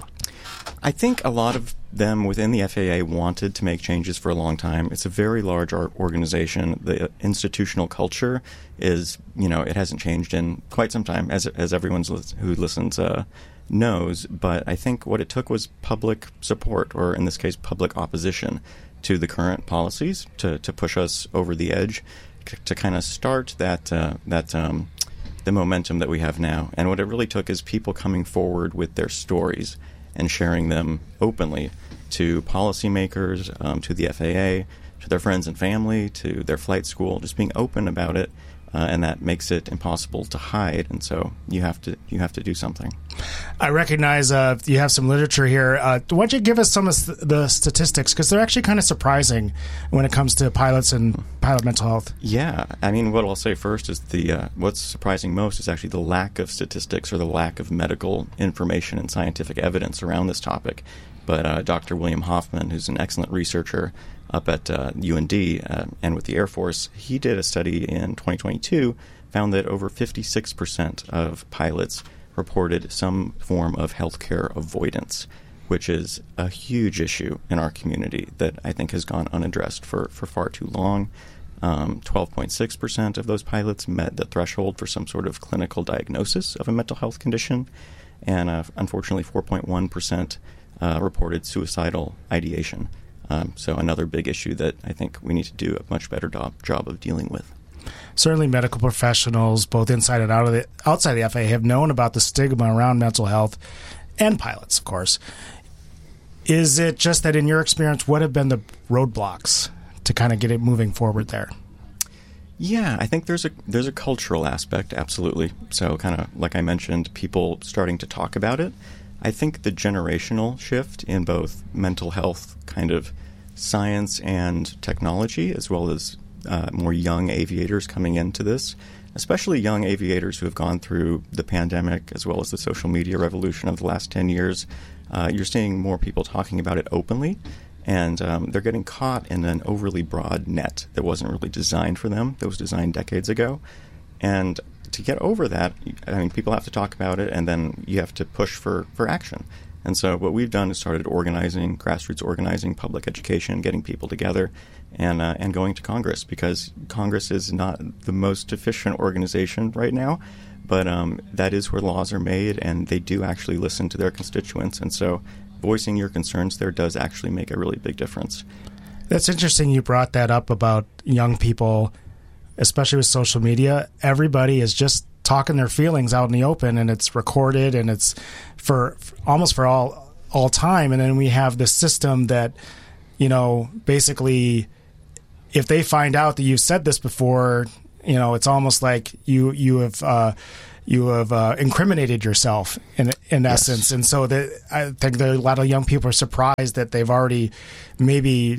I think a lot of them within the F A A wanted to make changes for a long time. It's a very large organization. The institutional culture is, you know, it hasn't changed in quite some time, as as everyone who listens uh, knows. But I think what it took was public support, or in this case, public opposition to the current policies to, to push us over the edge, c- to kind of start that uh, that um, the momentum that we have now. And what it really took is people coming forward with their stories and sharing them openly to policymakers, um, to the F A A, to their friends and family, to their flight school, just being open about it, uh, and that makes it impossible to hide. And so you have to you have to do something. I recognize uh, you have some literature here. Uh, why don't you give us some of the statistics, because they're actually kind of surprising when it comes to pilots and pilot mental health. Yeah, I mean, what I'll say first is the uh, what's surprising most is actually the lack of statistics or the lack of medical information and scientific evidence around this topic. But uh, Doctor William Hoffman, who's an excellent researcher up at uh, U N D uh, and with the Air Force, he did a study in twenty twenty-two, found that over fifty-six percent of pilots reported some form of healthcare avoidance, which is a huge issue in our community that I think has gone unaddressed for, for far too long. Um, twelve point six percent of those pilots met the threshold for some sort of clinical diagnosis of a mental health condition, and uh, unfortunately four point one percent uh, reported suicidal ideation. Um, so another big issue that I think we need to do a much better do- job of dealing with. Certainly medical professionals, both inside and out of the, outside the F A A, have known about the stigma around mental health, and pilots, of course. Is it just that, in your experience, what have been the roadblocks to kind of get it moving forward there? Yeah, I think there's a there's a cultural aspect, absolutely. So kind of like I mentioned, people starting to talk about it. I think the generational shift in both mental health kind of science and technology, as well as uh, more young aviators coming into this, especially young aviators who have gone through the pandemic as well as the social media revolution of the last ten years, uh, you're seeing more people talking about it openly. And um, they're getting caught in an overly broad net that wasn't really designed for them, that was designed decades ago. And to get over that, I mean, people have to talk about it, and then you have to push for, for action. And so what we've done is started organizing, grassroots organizing, public education, getting people together, and uh, and going to Congress, because Congress is not the most efficient organization right now, but um, that is where laws are made, and they do actually listen to their constituents. And so voicing your concerns there does actually make a really big difference. That's interesting you brought that up about young people, especially with social media. Everybody is just talking their feelings out in the open, and it's recorded, and it's for, for almost for all all time. And then we have this system that, you know, basically, if they find out that you said this before, you know, it's almost like you you have uh, you have uh, incriminated yourself in in yes. essence. And so that I think that a lot of young people are surprised that they've already maybe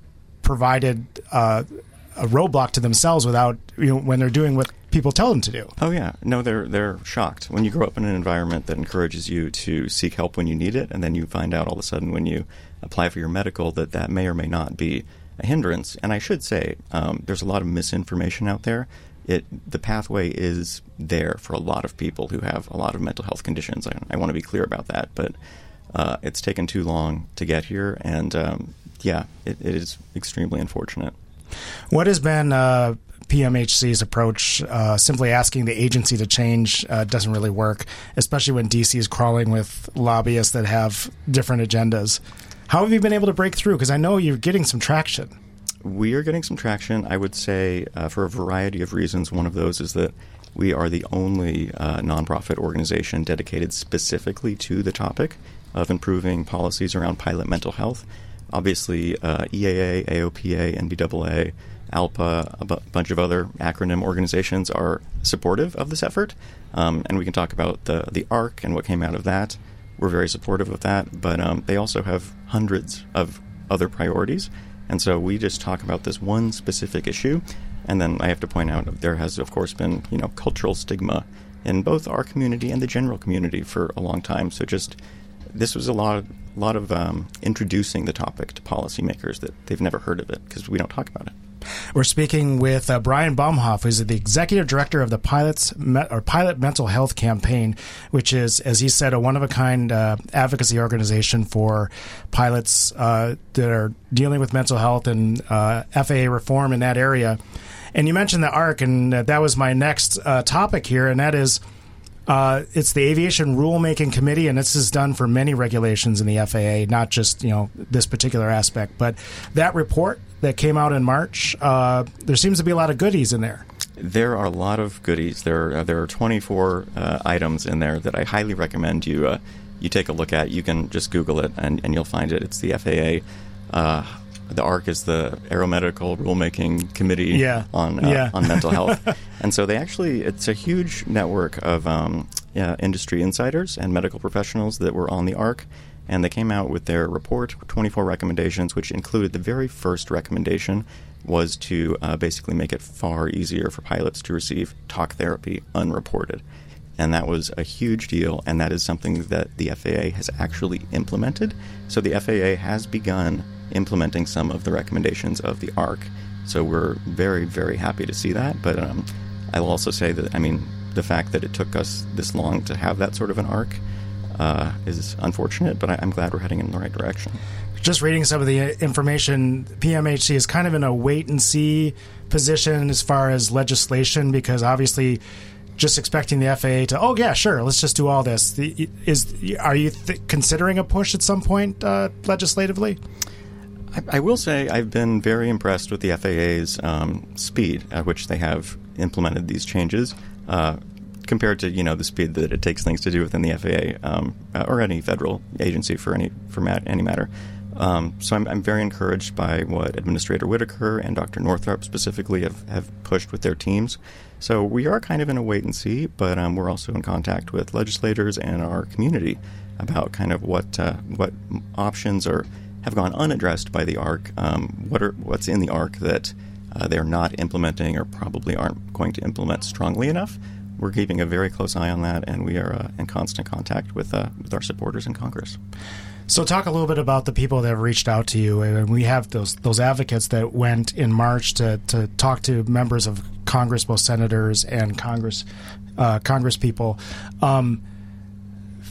provided uh, a roadblock to themselves without, you know, when they're doing what people tell them to do. Oh yeah, no, they're they're shocked when you grow up in an environment that encourages you to seek help when you need it, and then you find out all of a sudden when you apply for your medical that that may or may not be a hindrance. And I should say, um, there's a lot of misinformation out there. It the pathway is there for a lot of people who have a lot of mental health conditions. I, I want to be clear about that, but uh, it's taken too long to get here, and um, yeah, it, it is extremely unfortunate. What has been uh, P M H C's approach? Uh, simply asking the agency to change uh, doesn't really work, especially when D C is crawling with lobbyists that have different agendas. How have you been able to break through? Because I know you're getting some traction. We are getting some traction, I would say, uh, for a variety of reasons. One of those is that we are the only uh, nonprofit organization dedicated specifically to the topic of improving policies around pilot mental health. Obviously, uh, E A A, A O P A, N B A A, ALPA, a bu- bunch of other acronym organizations are supportive of this effort, um, and we can talk about the the A R C and what came out of that. We're very supportive of that, but um, they also have hundreds of other priorities, and so we just talk about this one specific issue. And then I have to point out there has, of course, been you know cultural stigma in both our community and the general community for a long time. So just this was a lot of, lot of um, introducing the topic to policymakers that they've never heard of it because we don't talk about it. We're speaking with uh, Brian Baumhoff, who's the executive director of the Pilots Me- or Pilot Mental Health Campaign, which is, as he said, a one-of-a-kind uh, advocacy organization for pilots uh, that are dealing with mental health and uh, F A A reform in that area. And you mentioned the A R C, and uh, that was my next uh, topic here, and that is uh, it's the Aviation Rulemaking Committee, and this is done for many regulations in the F A A, not just you know this particular aspect. But that report that came out in March, uh, there seems to be a lot of goodies in there. There are a lot of goodies. There, uh, there are twenty-four uh, items in there that I highly recommend you uh, you take a look at. You can just Google it, and, and you'll find it. It's the F A A. Uh, the A R C is the Aeromedical Rulemaking Committee yeah. on uh, yeah. on mental health. And so they actually, it's a huge network of um, yeah, industry insiders and medical professionals that were on the A R C. And they came out with their report, twenty-four recommendations, which included the very first recommendation was to uh, basically make it far easier for pilots to receive talk therapy unreported. And that was a huge deal, and that is something that the F A A has actually implemented. So the F A A has begun implementing some of the recommendations of the A R C. So we're very, very happy to see that. But um, I will also say that, I mean, the fact that it took us this long to have that sort of an A R C Uh, is unfortunate, but I, I'm glad we're heading in the right direction. Just reading some of the information, P M H C is kind of in a wait-and-see position as far as legislation, because obviously just expecting the F A A to, oh, yeah, sure, let's just do all this. The, is Are you th- considering a push at some point uh, legislatively? I, I will say I've been very impressed with the F A A's um, speed at which they have implemented these changes. Uh, compared to, you know, the speed that it takes things to do within the F A A um, or any federal agency for any for mat- any matter. Um, so I'm, I'm very encouraged by what Administrator Whitaker and Doctor Northrup specifically have, have pushed with their teams. So we are kind of in a wait and see, but um, we're also in contact with legislators and our community about kind of what uh, what options are have gone unaddressed by the A R C. Um, what are what's in the A R C that uh, they're not implementing or probably aren't going to implement strongly enough. We're keeping a very close eye on that, and we are uh, in constant contact with uh, with our supporters in Congress. So talk a little bit about the people that have reached out to you. And we have those those advocates that went in March to, to talk to members of Congress, both senators and Congress uh, Congress people. Um,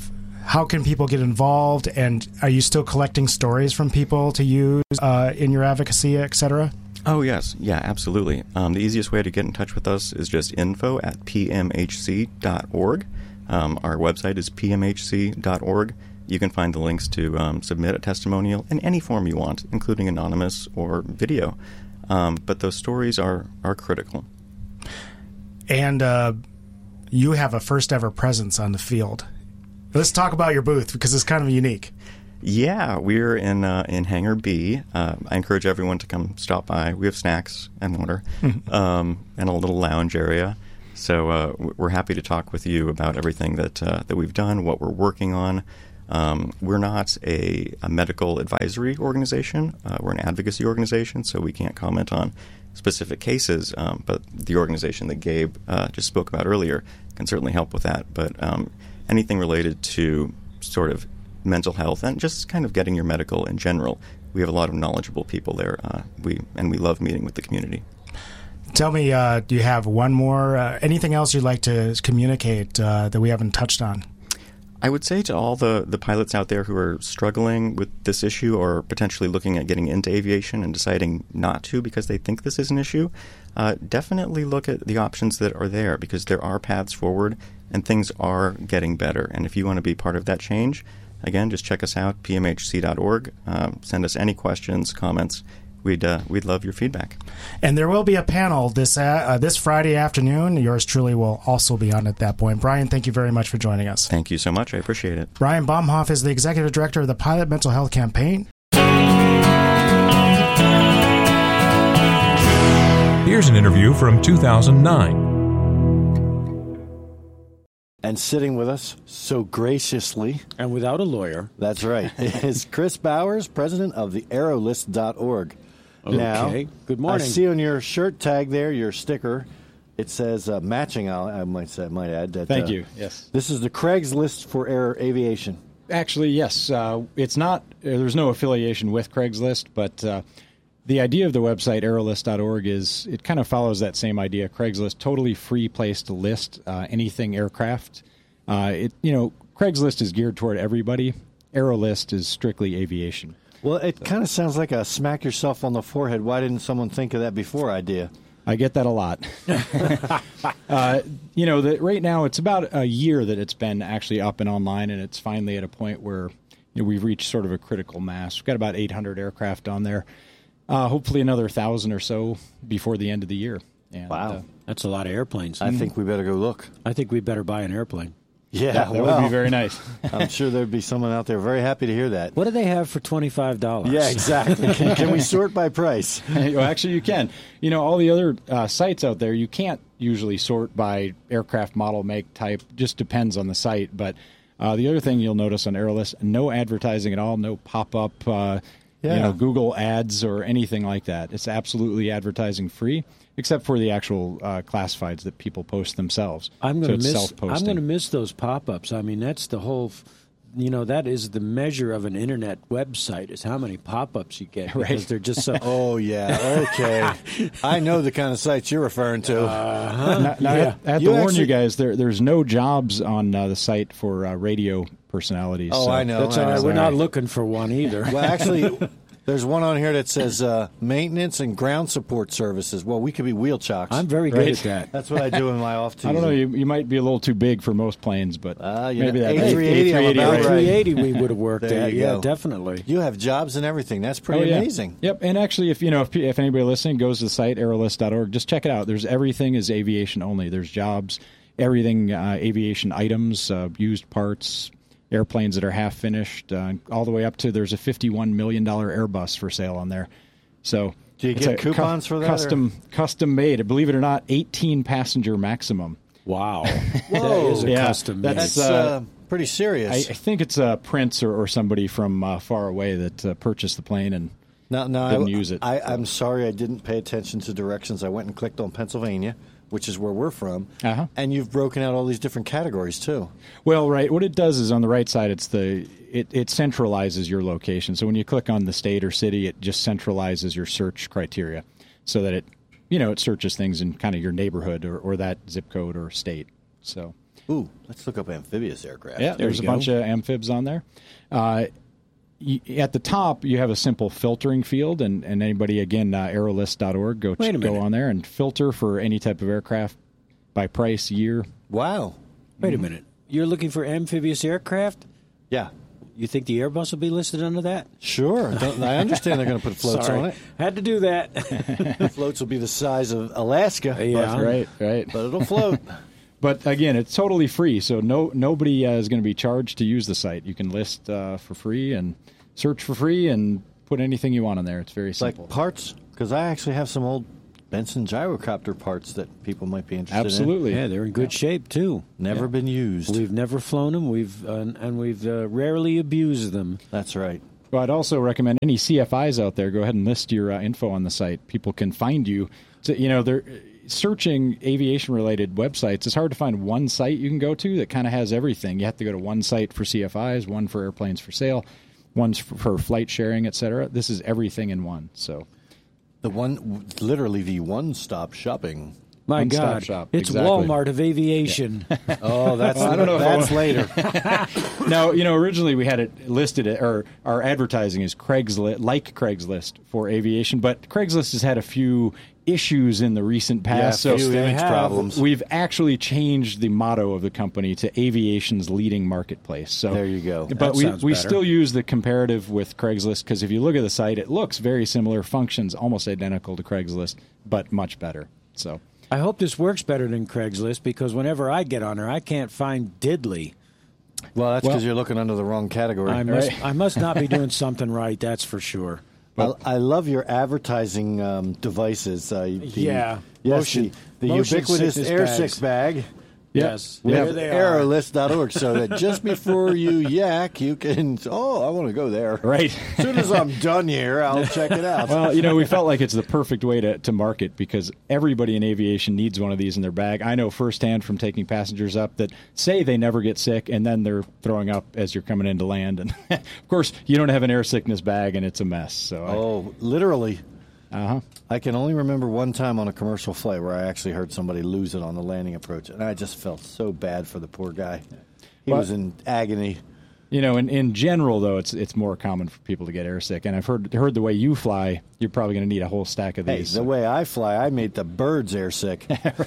how can people get involved? And are you still collecting stories from people to use uh, in your advocacy, et cetera? Oh, yes. Yeah, absolutely. Um, the easiest way to get in touch with us is just info at p m h c dot org. Um, our website is p m h c dot org. You can find the links to um, submit a testimonial in any form you want, including anonymous or video. Um, but those stories are, are critical. And uh, you have a first-ever presence on the field. Let's talk about your booth, because it's kind of unique. Yeah, we're in uh, in Hangar B. Uh, I encourage everyone to come stop by. We have snacks and water um, and a little lounge area. So uh, we're happy to talk with you about everything that uh, that we've done, what we're working on. Um, we're not a, a medical advisory organization. Uh, we're an advocacy organization, so we can't comment on specific cases. Um, but the organization that Gabe uh, just spoke about earlier can certainly help with that. But um, anything related to sort of mental health and just kind of getting your medical in general, we have a lot of knowledgeable people there. Uh, we and we love meeting with the community. Tell me, uh, do you have one more, uh, anything else you'd like to communicate uh, that we haven't touched on? I would say to all the, the pilots out there who are struggling with this issue or potentially looking at getting into aviation and deciding not to because they think this is an issue, uh, definitely look at the options that are there, because there are paths forward and things are getting better. And if you want to be part of that change, again, just check us out, p m h c dot org. Um, send us any questions, comments. We'd uh, we'd love your feedback. And there will be a panel this uh, uh, this Friday afternoon. Yours truly will also be on at that point. Brian, thank you very much for joining us. Thank you so much. I appreciate it. Brian Baumhoff is the Executive Director of the Pilot Mental Health Campaign. Here's an interview from two thousand nine. And sitting with us so graciously, and without a lawyer, that's right, is Chris Bowers, president of the aerolist dot org. Okay. Now, Good morning. I see on your shirt tag there, your sticker, it says uh, matching. I'll, I might say, might add that. Thank uh, you. Yes. This is the Craigslist for air aviation. Actually, yes. Uh, it's not. Uh, there's no affiliation with Craigslist, but uh, the idea of the website aerolist dot org is it kind of follows that same idea. Craigslist, totally free place to list uh, anything aircraft. Uh, it you know Craigslist is geared toward everybody. Aerolist is strictly aviation. Well, it so. kind of sounds like a smack yourself on the forehead. Why didn't someone think of that before idea? I get that a lot. uh, you know, that right now it's about a year that it's been actually up and online, and it's finally at a point where you know, we've reached sort of a critical mass. We've got about eight hundred aircraft on there. Uh, hopefully another one thousand or so before the end of the year. And, wow. Uh, That's a lot of airplanes. I think we better go look. I think we better buy an airplane. Yeah, that, that well, would be very nice. I'm sure there'd be someone out there very happy to hear that. What do they have for twenty-five dollars? Yeah, exactly. can, can we sort by price? Well, actually, you can. You know, all the other uh, sites out there, you can't usually sort by aircraft model, make, type. Just depends on the site. But uh, the other thing you'll notice on Aerolist, no advertising at all, no pop-up, uh, yeah. you know, Google ads or anything like that. It's absolutely advertising free, except for the actual uh, classifieds that people post themselves. I'm going to so miss. I'm going to miss those pop-ups. I mean, that's the whole. You know, that is the measure of an internet website is how many pop-ups you get because right. they're just so. Oh yeah, okay. I know the kind of sites you're referring to. Uh-huh. Now, now yeah. I have to You warn actually- you guys, there, there's no jobs on uh, the site for uh, radio personalities. Oh, so. I know. That's I all right. know. We're not looking for one either. Well, actually, there's one on here that says uh, maintenance and ground support services. Well, we could be wheel chocks. I'm very good Right. at that. That's what I do in my off season. I don't know. You, you might be a little too big for most planes, but Uh, you maybe know, that A three eighty, I'm about right? right. three eighty we would have worked There at. you Yeah, go. definitely. You have jobs and everything. That's pretty Oh, yeah. amazing. Yep. And actually, if you know, if, if anybody listening goes to the site aerolist dot org, just check it out. There's everything is aviation only. There's jobs, everything uh, aviation items, uh, used parts, airplanes that are half finished, uh, all the way up to there's a fifty-one million dollars Airbus for sale on there. So Do you it's get a coupons cu- for that, Custom, custom made. Believe it or not, eighteen passenger maximum. Wow. Whoa. That is a Yeah, custom made. that's- That's uh, uh, pretty serious. I, I think it's a Prince or, or somebody from uh, far away that uh, purchased the plane and no, no, didn't I, use it. I, I'm sorry I didn't pay attention to directions. I went and clicked on Pennsylvania, which is where we're from, Uh-huh. and you've broken out all these different categories too. Well, right. What it does is on the right side, it's the it, it centralizes your location. So when you click on the state or city, it just centralizes your search criteria, so that it you know it searches things in kind of your neighborhood or, or that zip code or state. So Ooh, let's look up amphibious aircraft. Yeah, there's a bunch of amphibs on there. Uh, y- at the top, you have a simple filtering field, and, and anybody, again, uh, aerolist dot org, go, Wait a ch- go minute. on there and filter for any type of aircraft by price, year. Wow. Wait a minute. You're looking for amphibious aircraft? Yeah. You think the Airbus will be listed under that? Sure. Don't- I understand they're going to put floats Sorry. on it. Had to do that. Floats will be the size of Alaska. Yeah. but, Right, right. But it'll float. But again, it's totally free, so no nobody uh, is going to be charged to use the site. You can list uh, for free and search for free and put anything you want on there. It's very simple. Like parts, because I actually have some old Benson gyrocopter parts that people might be interested Absolutely. in. Yeah, they're in good shape too. Never Yeah. been used. We've never flown them. We've uh, and we've uh, rarely abused them. That's right. Well, I'd also recommend any C F Is out there, go ahead and list your uh, info on the site. People can find you. So, you know, they're searching aviation-related websites. It's hard to find one site you can go to that kind of has everything. You have to go to one site for C F Is, one for airplanes for sale, one's for, for flight sharing, et cetera. This is everything in one. So The one, literally the one-stop shopping. My One-stop God, shop, it's exactly. Walmart of aviation. Oh, that's Well, I don't know if that's I later. Now, you know, originally we had it listed, or our advertising is Craigslist, like Craigslist for aviation, but Craigslist has had a few issues in the recent past. Yeah, a so few image problems. We've actually changed the motto of the company to aviation's leading marketplace. So There you go. But That we, sounds we better. still use the comparative with Craigslist because if you look at the site, it looks very similar, functions almost identical to Craigslist, but much better. So. I hope this works better than Craigslist because whenever I get on there, I can't find diddly. Well, that's because Well- you're looking under the wrong category. I must, I must not be doing something right. That's for sure. I, I love your advertising um, devices. Uh, the, Yeah. Yes, Motion- the, the motion ubiquitous sickness Air bags. Six bag. Yes, We there have they are. aerolist dot org so that just before you yak, you can, oh, I want to go there. Right. As soon as I'm done here, I'll check it out. Well, you know, we felt like it's the perfect way to, to market because everybody in aviation needs one of these in their bag. I know firsthand from taking passengers up that say they never get sick and then they're throwing up as you're coming into land. And of course, you don't have an air sickness bag and it's a mess. So I- Oh, literally. Uh-huh. I can only remember one time on a commercial flight where I actually heard somebody lose it on the landing approach, and I just felt so bad for the poor guy. He Well- was in agony. You know, in, in general, though, it's it's more common for people to get airsick. And I've heard heard the way you fly, you're probably going to need a whole stack of Hey, these. the way I fly, I made the birds airsick.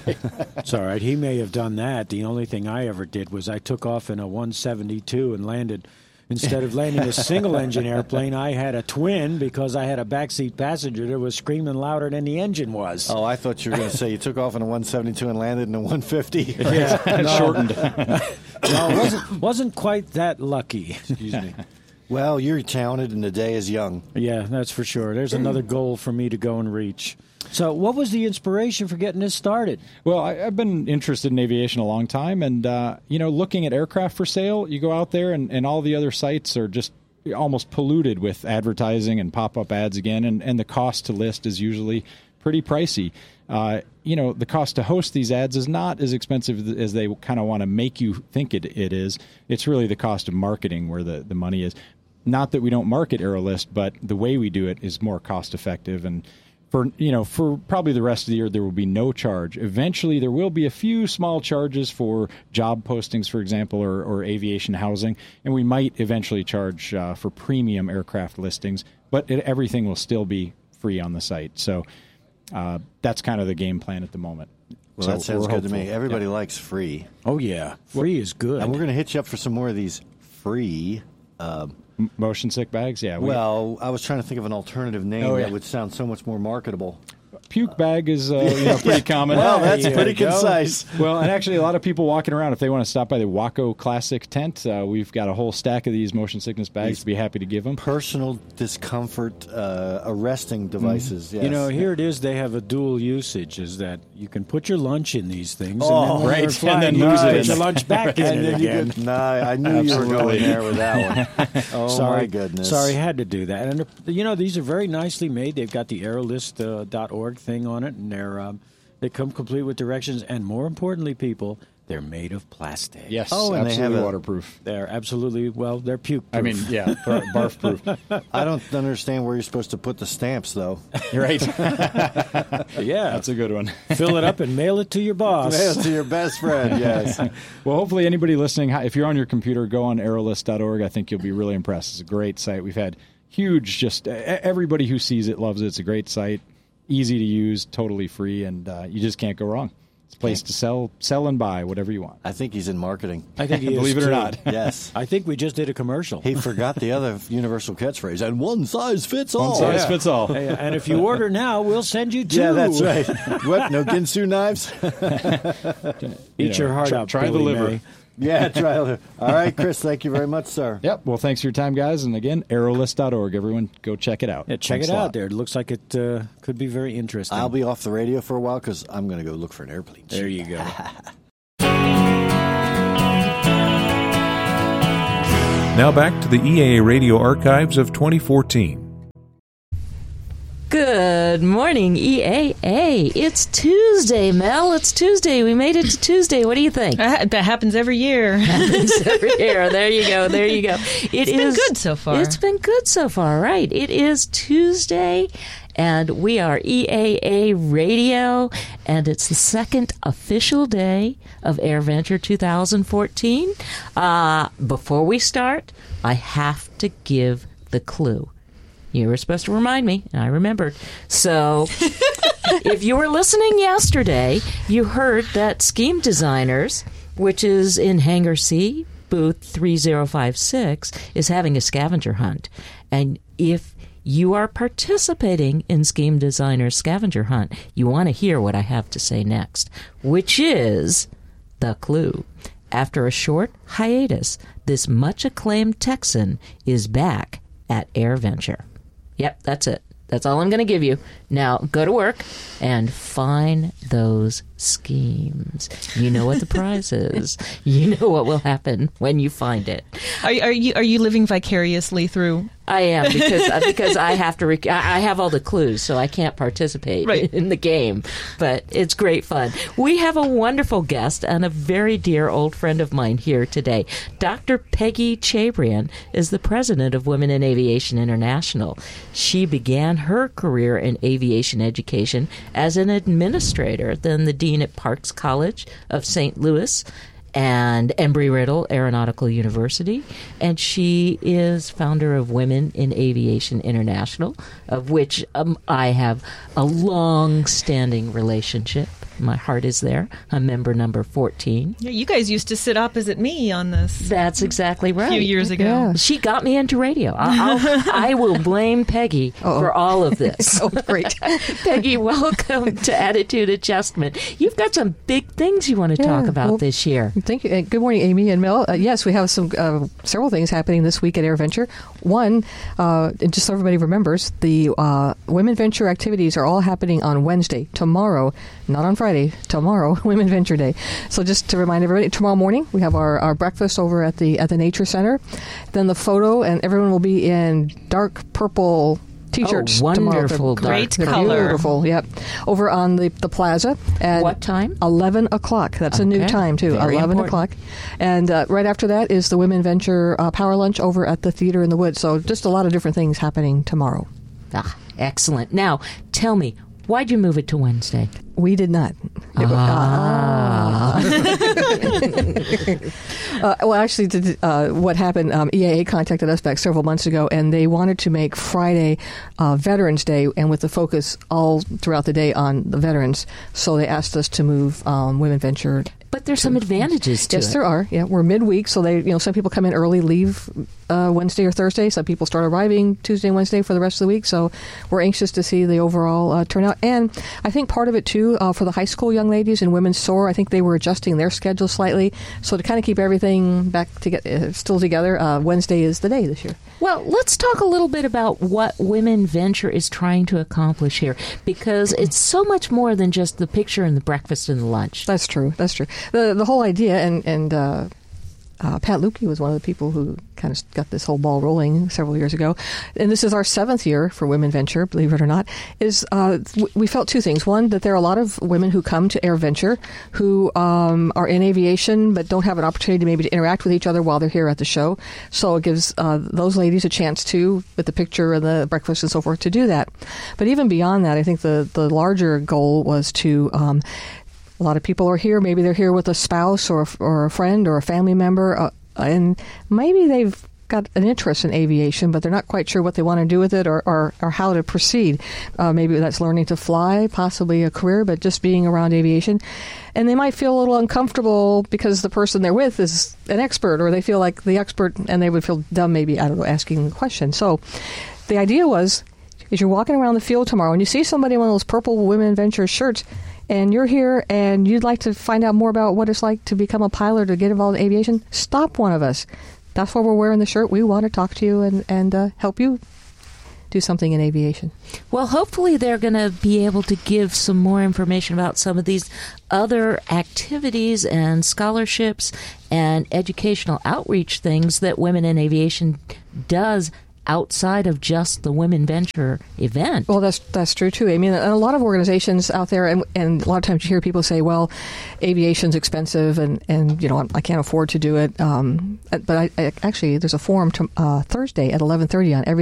It's all right. He may have done that. The only thing I ever did was I took off in a one seventy-two and landed. Instead of landing a single-engine airplane, I had a twin because I had a backseat passenger that was screaming louder than the engine was. Oh, I thought you were going to say you took off in a one seventy-two and landed in a one fifty. Yeah, no. Shortened. No, it wasn't, wasn't quite that lucky. Excuse me. Well, you're talented and the day is young. Yeah, that's for sure. There's another goal for me to go and reach. So what was the inspiration for getting this started? Well, I, I've been interested in aviation a long time, and uh, you know, looking at aircraft for sale, you go out there, and, and all the other sites are just almost polluted with advertising and pop-up ads again, and, and the cost to list is usually pretty pricey. Uh, you know, the cost to host these ads is not as expensive as they kind of want to make you think it, it is. It's really the cost of marketing where the, the money is. Not that we don't market AeroList, but the way we do it is more cost-effective, and For you know, for probably the rest of the year, there will be no charge. Eventually, there will be a few small charges for job postings, for example, or, or aviation housing, and we might eventually charge uh, for premium aircraft listings. But it, everything will still be free on the site. So uh, that's kind of the game plan at the moment. Well, So that sounds we're good to me. hopeful. Everybody Yeah. likes free. Oh, yeah. Free is good. And we're going to hit you up for some more of these free. Um, M- motion sick bags, yeah. we- well, I was trying to think of an alternative name Oh, yeah. that would sound so much more marketable. Puke bag is uh, you know, pretty common. Well, that's There pretty you go. concise. Well, and actually, a lot of people walking around, if they want to stop by the Waco Classic tent, uh, we've got a whole stack of these motion sickness bags. These Be happy to give them. Personal discomfort uh, arresting devices. Yes. You know, here it is. They have a dual usage. Is that you can put your lunch in these things, Oh, and then when right, you're and flying, then you lose can it put in your the- lunch back in And it then you again. could, nah, I knew you were Absolutely. going there with that one. Oh sorry, my goodness! Sorry, had to do that. And uh, you know, these are very nicely made. They've got the aerolist dot org thing on it, and they're um, they come complete with directions. And more importantly, people, they're made of plastic. Yes, Oh, and they absolutely have a- waterproof. They're absolutely, well, they're puke I mean, yeah, bar- barf proof. I don't understand where you're supposed to put the stamps, though. You're right. Yeah. That's a good one. Fill it up and mail it to your boss. Mail it to your best friend, yes. Well, hopefully anybody listening, if you're on your computer, go on aerolist dot org. I think you'll be really impressed. It's a great site. We've had huge, just e- everybody who sees it loves it. It's a great site, easy to use, totally free, and uh, you just can't go wrong. It's a place to sell, sell and buy whatever you want. I think he's in marketing. I think he is, Believe it or too. not. Yes. I think we just did a commercial. He forgot the other universal catchphrase, and one size fits all. One size Yeah. fits all. Hey, and if you order now, we'll send you two. Yeah, that's right. What? No Ginsu knives? Eat Yeah. your heart Try- out. try the Billy liver. May. Yeah, try it. All right, Chris, thank you very much, sir. Yep. Well, thanks for your time, guys. And again, aerolist dot org. Everyone, go check it out. Yeah, check Thanks it a lot. out there. It looks like it uh, could be very interesting. I'll be off the radio for a while because I'm going to go look for an airplane. There you go. Now back to the E A A Radio archives of twenty fourteen. Good morning, E A A. It's Tuesday, Mel. It's Tuesday. We made it to Tuesday. What do you think? Uh, that happens every year. Happens every year. There you go. There you go. It It's been is- good so far. It's been good so far, right? It is Tuesday, and we are E A A Radio, and it's the second official day of AirVenture two thousand fourteen. Uh, before we start, I have to give the clue. You were supposed to remind me, and I remembered. So, if you were listening yesterday, you heard that Scheme Designers, which is in Hangar C, booth three zero five six, is having a scavenger hunt. And if you are participating in Scheme Designers' scavenger hunt, you want to hear what I have to say next, which is the clue. After a short hiatus, this much-acclaimed Texan is back at AirVenture. Yep, that's it. That's all I'm going to give you. Now, go to work and find those schemes. You know what the prize is. You know what will happen when you find it. Are, are you are you living vicariously through? I am because uh, because I have to. Rec- I I have all the clues, so I can't participate Right. in the game. But it's great fun. We have a wonderful guest and a very dear old friend of mine here today. Doctor Peggy Chabrian is the president of Women in Aviation International. She began her career in aviation education as an administrator, then the dean at Parks College of Saint Louis and Embry-Riddle Aeronautical University, and she is founder of Women in Aviation International, of which um, I have a long-standing relationship. My heart is there. I'm member number fourteen. Yeah, you guys used to sit opposite me on this. That's exactly right. A few years ago. She got me into radio. I'll, I'll, I will blame Peggy for all of this. Oh, great. Peggy, welcome to Attitude Adjustment. You've got some big things you want to Yeah, talk about well, this year. Thank you. Uh, Good morning, Amy and Mel. Uh, yes, we have some uh, several things happening this week at AirVenture. One, uh, and just so everybody remembers, the uh, Women Venture activities are all happening on Wednesday, tomorrow, not on Friday, tomorrow, Women Venture Day. So just to remind everybody, tomorrow morning we have our, our breakfast over at the at the Nature Center. Then the photo, and everyone will be in dark purple T-shirts Oh, tomorrow. wonderful They're- dark they're color. Beautiful, yep. Over on the, the plaza. At What time? eleven o'clock. That's a new Okay. time, too. Very eleven important. o'clock. And uh, right after that is the Women Venture uh, Power Lunch over at the Theater in the Woods. So just a lot of different things happening tomorrow. Ah, excellent. Now, tell me, why'd you move it to Wednesday? We did not. It was- Ah. uh, well, actually, to, uh, what happened, um, E A A contacted us back several months ago, and they wanted to make Friday uh, Veterans Day, and with the focus all throughout the day on the veterans. So they asked us to move um, Women Venture. But there's some advantages to yes, it. there are. Yeah, we're midweek, so they, you know, some people come in early, leave uh, Wednesday or Thursday. Some people start arriving Tuesday and Wednesday for the rest of the week. So we're anxious to see the overall uh, turnout. And I think part of it too, uh, for the high school young ladies in Women's Soar, I think they were adjusting their schedule slightly. So to kind of keep everything back to get uh, still together, uh, Wednesday is the day this year. Well, let's talk a little bit about what Women Venture is trying to accomplish here, because it's so much more than just the picture and the breakfast and the lunch. That's true. That's true. The the whole idea, and and uh, uh, Pat Lukey was one of the people who kind of got this whole ball rolling several years ago. And this is our seventh year for Women Venture, believe it or not, is uh, we felt two things. One, that there are a lot of women who come to AirVenture who um, are in aviation but don't have an opportunity maybe to interact with each other while they're here at the show. So it gives uh, those ladies a chance to, with the picture and the breakfast and so forth, to do that. But even beyond that, I think the, the larger goal was to um, a lot of people are here. Maybe they're here with a spouse or or a friend or a family member, uh, and maybe they've got an interest in aviation, but they're not quite sure what they want to do with it or, or, or how to proceed. Uh, maybe that's learning to fly, possibly a career, but just being around aviation. And they might feel a little uncomfortable because the person they're with is an expert, or they feel like the expert, and they would feel dumb maybe, I don't know, asking the question. So the idea was, is you're walking around the field tomorrow and you see somebody in one of those purple Women Venture shirts, and you're here and you'd like to find out more about what it's like to become a pilot or get involved in aviation, stop one of us. That's why we're wearing the shirt. We want to talk to you and, and uh, help you do something in aviation. Well, hopefully they're going to be able to give some more information about some of these other activities and scholarships and educational outreach things that Women in Aviation does outside of just the Women Venture event. Well, that's that's true too. I mean, a lot of organizations out there, and, and a lot of times you hear people say, "Well, aviation's expensive, and, and you know I can't afford to do it." Um, but I, I actually, there's a forum to, uh, Thursday at eleven thirty on every.